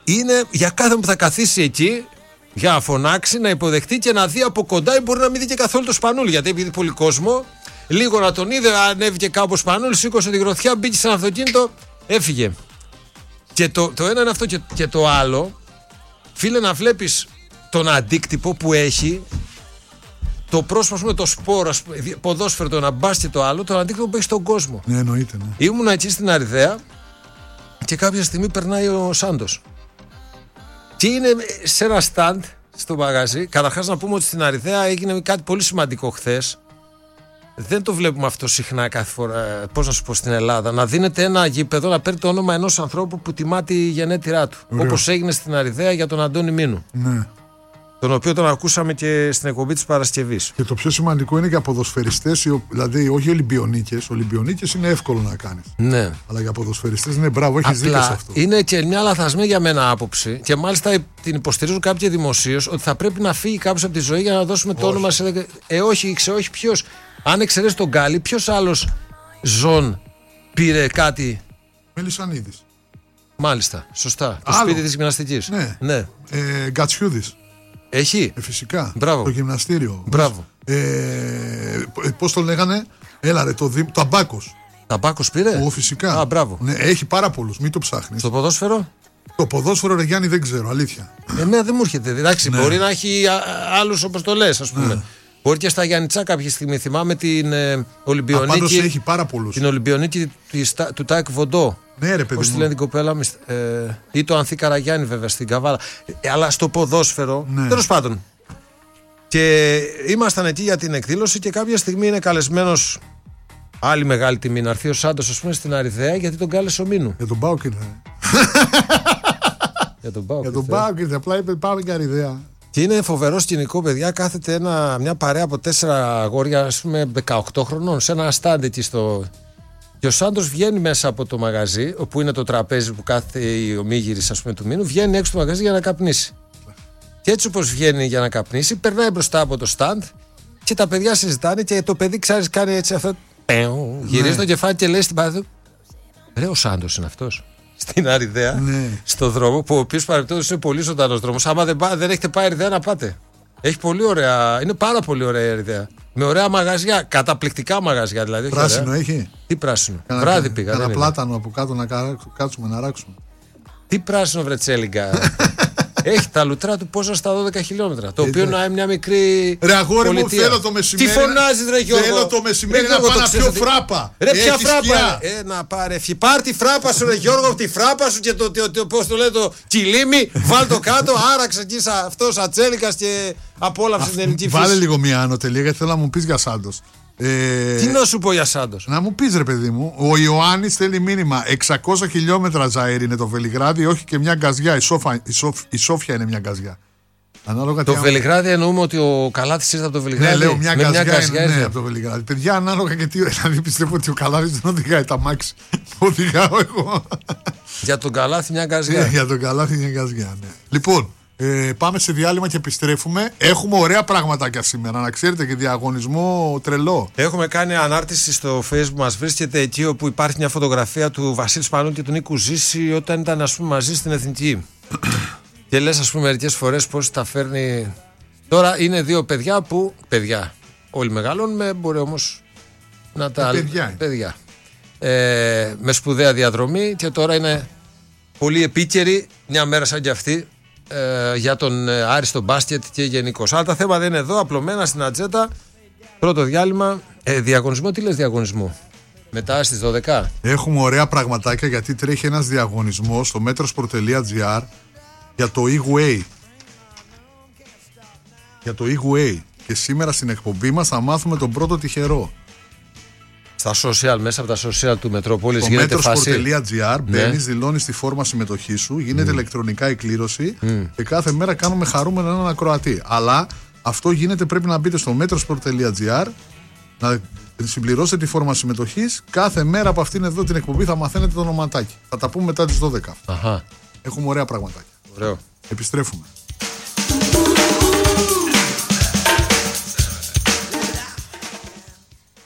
είναι για κάθε που θα καθίσει εκεί, για να φωνάξει, να υποδεχτεί και να δει από κοντά, ή μπορεί να μην δει και καθόλου το σπανούλι. Γιατί επειδή πολύ κόσμο, λίγο να τον είδε, ανέβηκε κάπου ο σπανούλι, σήκωσε τη γροθιά, μπήκε σε ένα αυτοκίνητο, έφυγε. Και το, το ένα είναι αυτό, και, και το άλλο, φίλε, να βλέπεις τον αντίκτυπο που έχει το πρόσωπο, με το σπόρο, ποδόσφαιρο, το ένα μπάσκετ, το άλλο, τον αντίκτυπο που έχει στον κόσμο. Ναι, εννοείται. Ναι. Ήμουν εκεί στην Αριδαία και κάποια στιγμή περνάει ο Σάντος. Και είναι σε ένα stand στο μαγαζί. Καταρχάς να πούμε ότι στην Αριδαία έγινε κάτι πολύ σημαντικό χθες. Δεν το βλέπουμε αυτό συχνά κάθε φορά, πώς να σου πω, στην Ελλάδα. Να δίνεται ένα γήπεδο να παίρνει το όνομα ενός ανθρώπου που τιμά τη γενέτειρά του. Όπως έγινε στην Αριδαία για τον Αντώνη Μήνου. Ναι. Τον οποίο τον ακούσαμε και στην εκπομπή της Παρασκευής. Και το πιο σημαντικό είναι για ποδοσφαιριστές, δηλαδή όχι Ολυμπιονίκες. Ολυμπιονίκες είναι εύκολο να κάνεις. Ναι. Αλλά για ποδοσφαιριστές είναι μπράβο, έχεις δίκιο σε αυτό. Είναι και μια λαθασμένη για μένα άποψη, και μάλιστα την υποστηρίζουν κάποιοι δημοσίως, ότι θα πρέπει να φύγει κάποιος από τη ζωή για να δώσουμε το όχι. όνομα σε. Ε, όχι, ξέρω, όχι ποιος. Αν εξαιρέσει τον Γκάλι, ποιος άλλος ζών πήρε κάτι. Μελισσανίδης. Μάλιστα, σωστά. Το Άλλο. σπίτι της γυμναστικής. Ναι. ναι. Ε, Γκατσιούδης. Έχει. Ε, φυσικά. Μπράβο. Το γυμναστήριο. Μπράβο. Ε, πώς το λέγανε, έλα ρε, το, δι... το Αμπάκος. Ταμπάκος πήρε. Ο, φυσικά. Α, μπράβο. Ναι, έχει πάρα πολλούς, μην το ψάχνεις. Στο ποδόσφαιρο. Το ποδόσφαιρο, ρε Γιάννη, δεν ξέρω, αλήθεια. Εμένα δεν μου έρχεται. Εντάξει, Ναι. μπορεί να έχει άλλους όπως το λες, ας πούμε. Ναι. Μπορεί και στα Γιάννητσά κάποια στιγμή. Θυμάμαι την ε, Ολυμπιονίκη. Απάντως έχει πάρα πολλούς. Την Ολυμπιονίκη του Τάικ Βοντό. Ναι, ρε παιδί. Πώς τη λένε την κοπέλα, ε, ή το Ανθή Καραγιάννη, βέβαια, στην Καβάλα. Ε, αλλά στο ποδόσφαιρο. Ναι. Τέλος πάντων. Και ήμασταν εκεί για την εκδήλωση και κάποια στιγμή είναι καλεσμένος, άλλη μεγάλη τιμή, να έρθει ο Σάντος, ας πούμε, στην Αριδαία, γιατί τον κάλεσε ο Μήνου. Για τον Πάοκ ήρθε. Για τον Πάοκ Για τον Πάοκ ήρθε. Απλά είπε πάμε και Αριδαία. Και είναι φοβερό σκηνικό, παιδιά. Κάθεται ένα, μια παρέα από τέσσερα αγόρια, ας πούμε, δεκαοκτώ χρονών, σε ένα στάντι εκεί στο. Και ο Σάντος βγαίνει μέσα από το μαγαζί, όπου είναι το τραπέζι που κάθεται η ομίγυρης, ας πούμε, του Μήνου, βγαίνει έξω το μαγαζί για να καπνίσει. Και έτσι όπως βγαίνει για να καπνίσει, περνάει μπροστά από το στάντ και τα παιδιά συζητάνε και το παιδί, ξέρεις, κάνει έτσι αυτό. Πέου, γυρίζει ναι. το κεφάλι και λέει στην πάθη του: ρε, ο Σάντος είναι αυτός. Στην Αριδαία, ναι. στο δρόμο, που ο οποίος παρεπτόντως είναι πολύ ζωντανός δρόμος. Άμα δεν, δεν έχετε πάει Αριδαία, να πάτε. Έχει πολύ ωραία, είναι πάρα πολύ ωραία η Αριδαία. Με ωραία μαγαζιά, καταπληκτικά μαγαζιά δηλαδή. Πράσινο ωραία. έχει. Τι πράσινο. Κανα, Βράδυ πήγα. Κάνα πλάτανο από κάτω να κάτσουμε να ράξουμε. Τι πράσινο, βρετσέλιγκα. Έχει τα λουτρά του πόσα στα δώδεκα χιλιόμετρα. Το οποίο να είναι μια μικρή. Ρε αγόρι μου, πολιτεία. θέλω το μεσημέρι. Τι φωνάζει, ρε Γιώργο. Θέλω το μεσημέρι να πάω να πιω φράπα. Ρε, ποια φράπα. Ε, να πάρε. Πάρ τη φράπα σου, ρε Γιώργο, τη φράπα σου και το, το, το, πώς το λέει, το κυλίμι. Βάλ το κάτω, άραξε εκεί αυτό ατσέλικας και απόλαυσε την ελληνική φύση. Βάλε λίγο μια άνω τελεία, γιατί θέλω να μου πει για Σάντος. Ε, Τι να σου πω για Σάντος. Να μου πεις, ρε παιδί μου, ο Ιωάννης στέλνει μήνυμα εξακόσια χιλιόμετρα Ζαΐρ είναι το Βελιγράδι, όχι και μια γκαζιά. Η, Σόφα, η, Σόφ, η Σόφια είναι μια γκαζιά. Ανάλογα το τι Βελιγράδι εννοούμε ότι ο Καλάθης ήρθε από το Βελιγράδι. Ναι, λέω μια με γκαζιά, μια γκαζιά είναι, ναι, από το Βελιγράδι. Παιδιά, ανάλογα και τι. Δηλαδή πιστεύω ότι ο Καλάθης δεν οδηγάει τα μάξι. Οδηγάω εγώ. Για τον Καλάθη μια γκαζιά. Ναι, για τον Καλάθη μια γκαζιά, ναι. Λοιπόν. Ε, πάμε σε διάλειμμα και επιστρέφουμε. Έχουμε ωραία πραγματάκια σήμερα, να ξέρετε, και διαγωνισμό τρελό. Έχουμε κάνει ανάρτηση στο Facebook μας. Βρίσκεται εκεί όπου υπάρχει μια φωτογραφία του Βασίλη Σπανού και του Νίκου Ζήση όταν ήταν, ας πούμε, μαζί στην Εθνική. Και λες, ας πούμε, μερικές φορές πώς τα φέρνει. Τώρα είναι δύο παιδιά που. Παιδιά. Όλοι μεγαλώνουμε, μπορεί όμως να τα. Ε, παιδιά. παιδιά. Ε, με σπουδαία διαδρομή και τώρα είναι πολύ επίκαιρη μια μέρα σαν κι αυτή. Ε, για τον ε, άριστο μπάσκετ και γενικώς. Αλλά τα θέματα είναι εδώ, απλωμένα στην ατζέτα. Πρώτο διάλειμμα. Ε, διαγωνισμό, τι λες διαγωνισμό? Μετά στις δώδεκα. Έχουμε ωραία πραγματάκια, γιατί τρέχει ένας διαγωνισμός στο metrosport τελεία gr για το e-way. Για το e-way. Και σήμερα στην εκπομπή μας θα μάθουμε τον πρώτο τυχερό. Στα social, μέσα από τα social του Μετρόπολης γίνεται metrosport φάση. τελεία gr Ναι. μπαίνεις, δηλώνεις τη φόρμα συμμετοχή σου, γίνεται Mm. ηλεκτρονικά η κλήρωση Mm. και κάθε μέρα κάνουμε χαρούμενο έναν ακροατή. Αλλά αυτό γίνεται, πρέπει να μπείτε στο metrosport τελεία gr, να συμπληρώσετε τη φόρμα συμμετοχής. Κάθε μέρα από αυτήν εδώ την εκπομπή θα μαθαίνετε το ονοματάκι. Θα τα πούμε μετά τις δώδεκα. Αχα. Έχουμε ωραία πραγματάκια. Ωραίο. Επιστρέφουμε.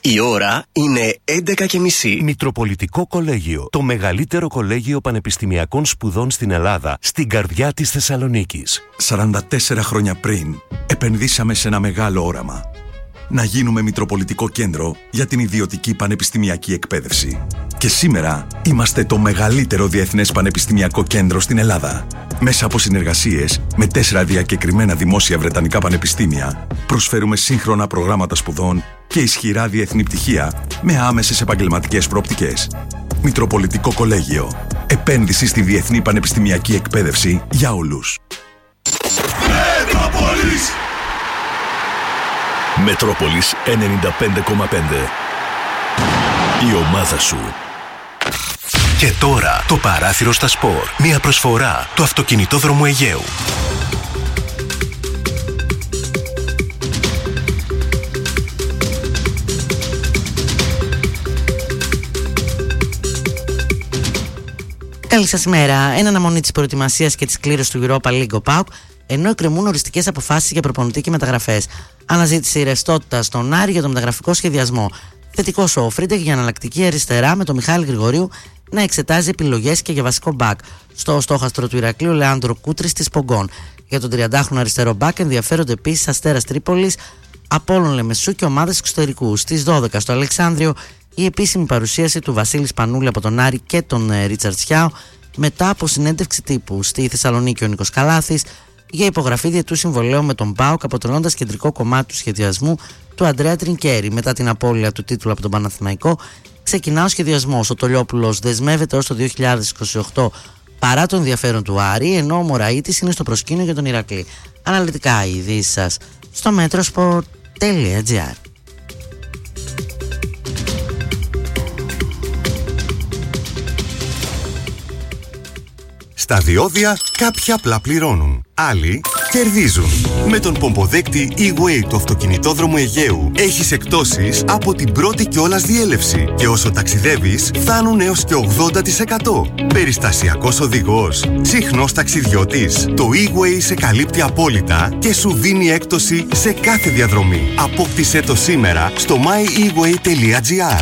Η ώρα είναι έντεκα και μισή. Μητροπολιτικό Κολέγιο. Το μεγαλύτερο κολέγιο πανεπιστημιακών σπουδών στην Ελλάδα, στην καρδιά της Θεσσαλονίκης. σαράντα τέσσερα χρόνια πριν, επενδύσαμε σε ένα μεγάλο όραμα. Να γίνουμε Μητροπολιτικό Κέντρο για την ιδιωτική πανεπιστημιακή εκπαίδευση. Και σήμερα είμαστε το μεγαλύτερο διεθνές πανεπιστημιακό κέντρο στην Ελλάδα. Μέσα από συνεργασίες με τέσσερα διακεκριμένα δημόσια βρετανικά πανεπιστήμια, προσφέρουμε σύγχρονα προγράμματα σπουδών και ισχυρά διεθνή πτυχία με άμεσες επαγγελματικές προοπτικές. Μητροπολιτικό Κολέγιο. Επένδυση στη διεθνή πανεπιστημιακή εκπαίδευση για όλους. Μετρόπολης. Μετρόπολης ενενήντα πέντε κόμμα πέντε. Η ομάδα σου. Και τώρα το παράθυρο στα σπορ. Μια προσφορά του Αυτοκινητόδρομου Αιγαίου. Καλή σας ημέρα. Εν αναμονή της προετοιμασίας και της κλήρωσης του Europa League ο ΠΑΟΚ, ενώ εκκρεμούν οριστικές αποφάσεις για προπονητή και μεταγραφές. Αναζήτηση ρευστότητα στον Άρη για το μεταγραφικό σχεδιασμό. Θετικός ο Φρίντεχ για εναλλακτική αριστερά, με τον Μιχάλη Γρηγορίου να εξετάζει επιλογές και για βασικό μπακ. Στο στόχαστρο του Ηρακλείου Λεάνδρο Κούτρης της Πογκών. Για τον τριαντάχρονο αριστερό μπακ ενδιαφέρονται επίσης Αστέρας Τρίπολης, Απόλλων Λεμεσού και ομάδες εξωτερικού. Στις δώδεκα στο Αλεξάνδριο η επίσημη παρουσίαση του Βασίλη Σπανούλη από τον Άρη και τον Ρίτσαρτ Σιάου, μετά από συνέντευξη τύπου. Στη Θεσσαλονίκη ο Νίκος Καλάθης για υπογραφή διετού συμβολέου με τον ΠΑΟΚ, αποτελώντας κεντρικό κομμάτι του σχεδιασμού του Αντρέα Τρινκέρι. Μετά την απώλεια του τίτλου από τον Παναθηναϊκό, ξεκινά ο σχεδιασμός. Ο Τολιόπουλος δεσμεύεται ως το δύο χιλιάδες είκοσι οκτώ παρά το ενδιαφέρον του Άρη, ενώ ο Μωραΐτης είναι στο προσκήνιο για τον Ηρακλή. Αναλυτικά οι ειδήσεις σας στο metrosport τελεία gr. Στα διόδια κάποιοι απλά πληρώνουν, άλλοι κερδίζουν. Με τον πομποδέκτη E-Way του Αυτοκινητόδρομου Αιγαίου έχεις εκπτώσεις από την πρώτη κιόλας διέλευση και όσο ταξιδεύεις φτάνουν έως και ογδόντα τοις εκατό. Περιστασιακός οδηγός, συχνός ταξιδιώτης. Το E-Way σε καλύπτει απόλυτα και σου δίνει έκπτωση σε κάθε διαδρομή. Απόκτησέ το σήμερα στο my e way τελεία gr.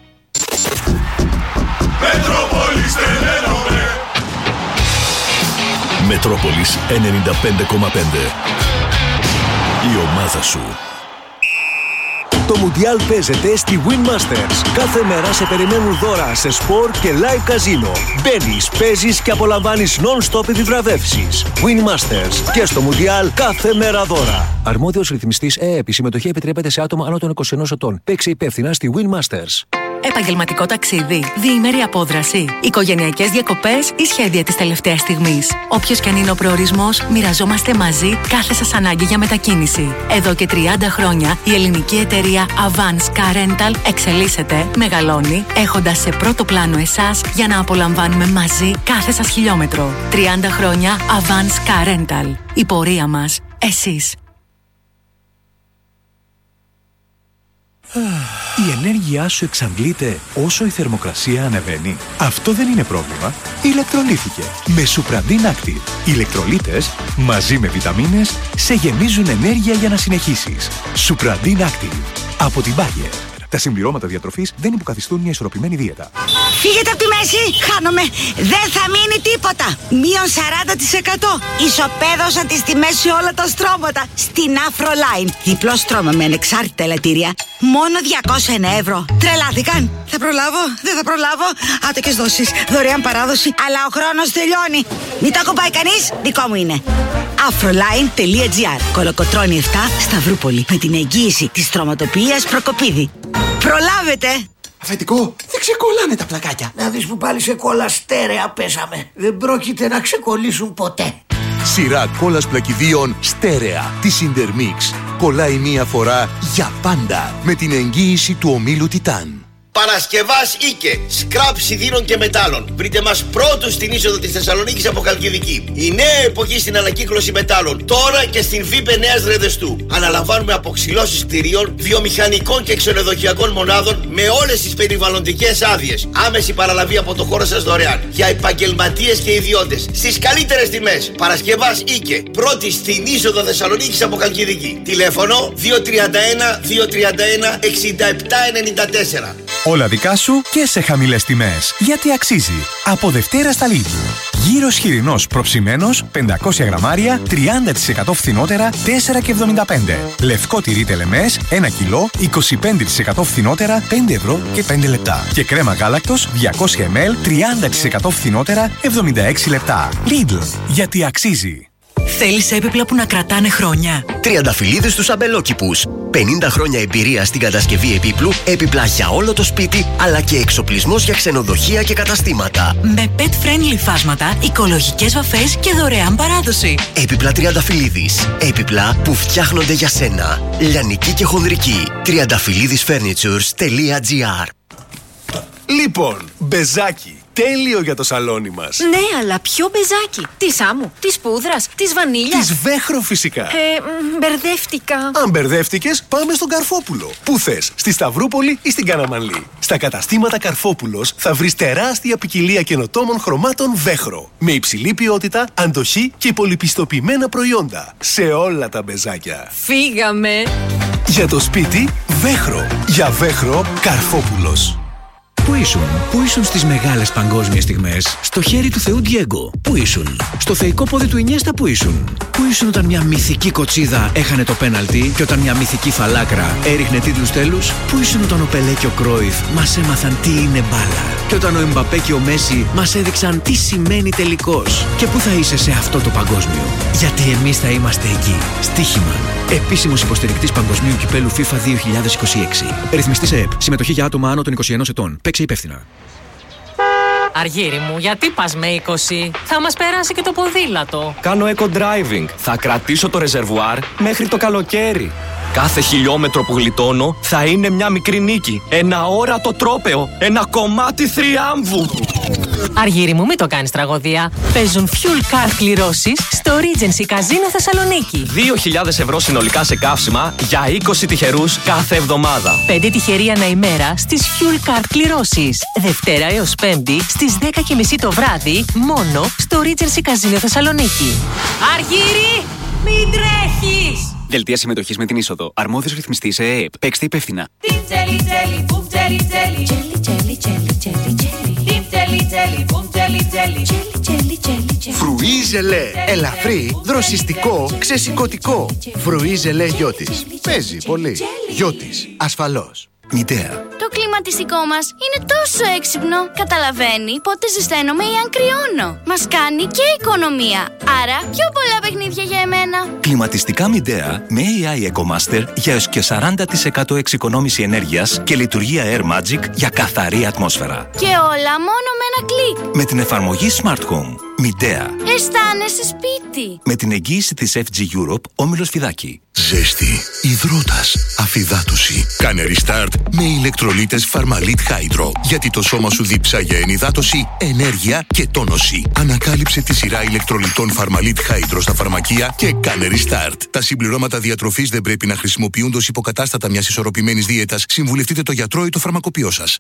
Μετρόπολης τελένομαι. Μετρόπολης ενενήντα πέντε κόμμα πέντε. Η ομάδα σου. Το Μουντιάλ παίζεται στη Win Masters. Κάθε μέρα σε περιμένουν δώρα σε σπορ και live καζίνο. Μπαίνεις, παίζεις και απολαμβάνεις non-stop επιβραβεύσεις. Win Masters. Και στο Μουντιάλ κάθε μέρα δώρα. Αρμόδιος ρυθμιστής ΕΕΠ. Η συμμετοχή επιτρέπεται σε άτομα άνω των είκοσι ενός ετών. Παίξε υπεύθυνα στη Win Masters. Επαγγελματικό ταξίδι, διήμερη απόδραση, οικογενειακές διακοπές ή σχέδια της τελευταίας στιγμής. Όποιος και αν είναι ο προορισμός, μοιραζόμαστε μαζί κάθε σας ανάγκη για μετακίνηση. Εδώ και τριάντα χρόνια η ελληνική εταιρεία Avance Car Rental εξελίσσεται, μεγαλώνει, έχοντας σε πρώτο πλάνο εσάς για να απολαμβάνουμε μαζί κάθε σας χιλιόμετρο. τριάντα χρόνια Avance Car Rental. Η πορεία μας, εσείς. Η ενέργειά σου εξαντλείται όσο η θερμοκρασία ανεβαίνει. Αυτό δεν είναι πρόβλημα. Ηλεκτρολίθηκε με Supradin Active. Οι ηλεκτρολίτες μαζί με βιταμίνες σε γεμίζουν ενέργεια για να συνεχίσεις. Supradin Active από την Bayer. Τα συμπληρώματα διατροφής δεν υποκαθιστούν μια ισορροπημένη δίαιτα. Φύγετε από τη μέση, χάνομαι. Δεν θα μείνει τίποτα. Μείον σαράντα τοις εκατό. Ισοπαίδωσα τις τιμές σε όλα τα στρώματα. Στην Afroline. Διπλό στρώμα με ανεξάρτητα ελαττήρια. Μόνο διακόσια ένα ευρώ. Τρελάθηκαν. Θα προλάβω, δεν θα προλάβω. Άτοκες δόσεις, δωρεάν παράδοση. Αλλά ο χρόνος τελειώνει. Μην το ακουμπάει κανείς, δικό μου είναι. Afroline τελεία gr. Κολοκοτρώνη επτά, Σταυρούπολη. Με την εγγύηση της στρωματοποιίας Προκοπίδη. Προλάβετε! Αφεντικό, δεν ξεκολλάνε τα πλακάκια. Να δεις που πάλι σε κόλλα στέρεα πέσαμε. Δεν πρόκειται να ξεκολλήσουν ποτέ. Σειρά κόλλας πλακιδίων στέρεα της Intermix. Κολλάει μία φορά για πάντα με την εγγύηση του ομίλου Τιτάν. Παρασκευάς Ίκε, σκραπ σιδήρων και μετάλλων. Βρείτε μας πρώτους στην είσοδο της Θεσσαλονίκης από Χαλκιδική. Η νέα εποχή στην ανακύκλωση μετάλλων. Τώρα και στην ΒΥΠΕ Νέας Ρεδεστού. Αναλαμβάνουμε αποξυλώσεις κτηρίων, βιομηχανικών και ξενοδοχειακών μονάδων με όλες τις περιβαλλοντικές άδειες. Άμεση παραλαβή από το χώρο σας δωρεάν. Για επαγγελματίες και ιδιώτες. Στις καλύτερες τιμές. Παρασκευάς Ίκε, πρώτη στην είσοδο Θεσσαλονίκης από Χαλκιδική. Τηλέφωνο δύο τρία ένα δύο τρία ένα εξήντα επτά ενενήντα τέσσερα. Όλα δικά σου και σε χαμηλές τιμές. Γιατί αξίζει. Από Δευτέρα στα Lidl. Γύρος χοιρινός προψημένος πεντακόσια γραμμάρια τριάντα τοις εκατό φθηνότερα τέσσερα και εβδομήντα πέντε. Λευκό τυρί τελεμές ένα κιλό είκοσι πέντε τοις εκατό φθηνότερα πέντε ευρώ και πέντε λεπτά. Και κρέμα γάλακτος διακόσια μιλιλίτρα τριάντα τοις εκατό φθηνότερα εβδομήντα έξι λεπτά. Lidl. Γιατί αξίζει. Θέλεις έπιπλα που να κρατάνε χρόνια. Τριανταφυλλίδες στους αμπελόκηπους. πενήντα χρόνια εμπειρία στην κατασκευή επίπλου, έπιπλα για όλο το σπίτι, αλλά και εξοπλισμός για ξενοδοχεία και καταστήματα. Με pet-friendly φάσματα, οικολογικές βαφές και δωρεάν παράδοση. Έπιπλα Τριανταφυλλίδης. Έπιπλα που φτιάχνονται για σένα. Λιανική και χονδρική. τριανταφυλλίδης φέρνιτσουρς τελεία τζι άρ. Λοιπόν, μπεζάκι. Τέλειο για το σαλόνι μας. Ναι, αλλά ποιο μπεζάκι? Της άμμου, της πούδρας, της βανίλιας? Της Βέχρο φυσικά. Ε, μ, μπερδεύτηκα. Αν μπερδεύτηκες, πάμε στον Καρφόπουλο. Πού θες, στη Σταυρούπολη ή στην Καναμανλή. Στα καταστήματα Καρφόπουλος θα βρεις τεράστια ποικιλία καινοτόμων χρωμάτων Βέχρο. Με υψηλή ποιότητα, αντοχή και πολυπιστοποιημένα προϊόντα. Σε όλα τα μπεζάκια. Φύγαμε. Για το σπίτι, Βέχρο. Για Βέχρο, Καρφόπουλος. Πού ήσουν, πού ήσουν στις μεγάλες παγκόσμιες στιγμές? Στο χέρι του Θεού Ντιέγκο. Πού ήσουν? Στο θεϊκό πόδι του Ινιέστα. Πού ήσουν? Πού ήσουν όταν μια μυθική κοτσίδα έχανε το πέναλτι και όταν μια μυθική φαλάκρα έριχνε τίτλους τέλους? Πού ήσουν όταν ο Πελέ και ο Κρόιφ μας έμαθαν τι είναι μπάλα? Και όταν ο Εμπαπέ και ο Μέση μας έδειξαν τι σημαίνει τελικός? Και πού θα είσαι σε αυτό το παγκόσμιο? Γιατί εμείς θα είμαστε εκεί. Στοίχημα. Επίσημος υποστηρικτής Παγκοσμίου Κυπέλου FIFA δύο χιλιάδες είκοσι έξι. Ρυθμιστής ΕΕΠ. Συμμετοχή για άτομα άνω των είκοσι ενός ετών. Παίξε υπεύθυνα. Αργύρι μου, γιατί πας με είκοσι? Θα μας περάσει και το ποδήλατο. Κάνω eco-driving. Θα κρατήσω το ρεζερβουάρ μέχρι το καλοκαίρι. Κάθε χιλιόμετρο που γλιτώνω θα είναι μια μικρή νίκη. Ένα όρατο τρόπαιο. Ένα κομμάτι θριάμβου. Αργύρι μου, μην το κάνεις τραγωδία. Παίζουν fuel card κληρώσεις στο Regency Casino Θεσσαλονίκη. δύο χιλιάδες ευρώ συνολικά σε καύσιμα για είκοσι τυχερούς κάθε εβδομάδα. πέντε τυχεροί ανά ημέρα στις fuel card κληρώσεις. Δευτέρα έως Πέμπτη στις δέκα και μισή το βράδυ μόνο στο Regency Casino Θεσσαλονίκη. Αργύρι, μην τρέχεις! Δελτία συμμετοχής με την είσοδο. Αρμόδιος ρυθμιστής ΕΕΠ. Παίξτε υπεύθυνα. Φρουί Ζελέ. Ελαφρύ, δροσιστικό, ξεσηκωτικό. Φρουί Ζελέ Γιώτης. Παίζει πολύ. Γιώτης. Ασφαλώς. Μητέα. Το κλιματιστικό μας είναι τόσο έξυπνο. Καταλαβαίνει πότε ζεσταίνομαι ή αν κρυώνω. Μας κάνει και οικονομία. Άρα πιο πολλά παιχνίδια για εμένα. Κλιματιστικά Midea με έι άι EcoMaster για έως και σαράντα τοις εκατό εξοικονόμηση ενέργειας και λειτουργία Air Magic για καθαρή ατμόσφαιρα. Και όλα μόνο με ένα κλικ. Με την εφαρμογή Smart Home. Midea. Αισθάνεσαι σπίτι. Με την εγγύηση της εφ τζι Europe, Όμιλος Φιδάκη. Ζέστη, υδρότας, αφυδάτωση. Κάνε restart με ηλεκτρολίτες Φαρμαλίτ Hydro. Γιατί το σώμα σου δίψα για ενυδάτωση, ενέργεια και τόνωση. Ανακάλυψε τη σειρά ηλεκτρολιτών Φαρμαλίτ Hydro στα φαρμακεία και κάνε restart. Τα συμπληρώματα διατροφής δεν πρέπει να χρησιμοποιούνται ως υποκατάστατα μιας ισορροπημένης δίαιτας. Συμβουλευτείτε το γιατρό ή το φαρμακοποιό σας.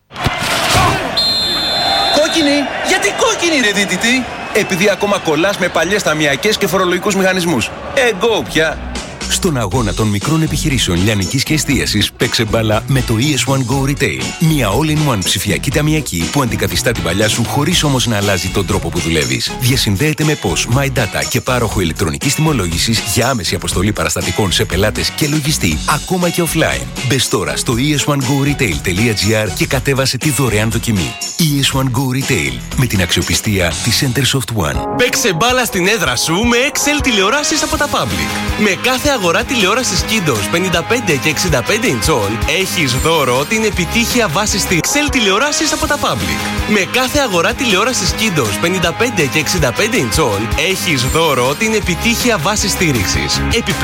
Κόκκινη! Γιατί κόκκινη ρε δίτητη! Επειδή ακόμα κολλάς με παλιές ταμιακές και φορολογικούς μηχανισμούς. Εγκό πια! Στον αγώνα των μικρών επιχειρήσεων λιανικής και εστίασης, παίξε μπάλα με το ι ες one Go Retail. Μια all-in-one ψηφιακή ταμιακή που αντικαθιστά την παλιά σου χωρίς όμως να αλλάζει τον τρόπο που δουλεύεις. Διασυνδέεται με P O S, MyData και πάροχο ηλεκτρονικής τιμολόγησης για άμεση αποστολή παραστατικών σε πελάτες και λογιστή, ακόμα και offline. Μπες τώρα στο ι ες one go retail τελεία τζι άρ και κατέβασε τη δωρεάν δοκιμή. ι ες one Go Retail με την αξιοπιστία της Centersoft One. Παίξε μπάλα στην έδρα σου με Excel τηλεοράσεις από τα Public. Με κάθε αγορά τηλεόρασης Kindos πενήντα πέντε και εξήντα πέντε ιντσών έχεις δώρο την επιτύχεια βάση στη Excel τηλεοράσεις από τα Public. Με κάθε αγορά τηλεόρασης Kindos πενήντα πέντε και εξήντα πέντε ιντσών έχεις δώρο την επιτύχεια βάση στήριξης. Επιπλέον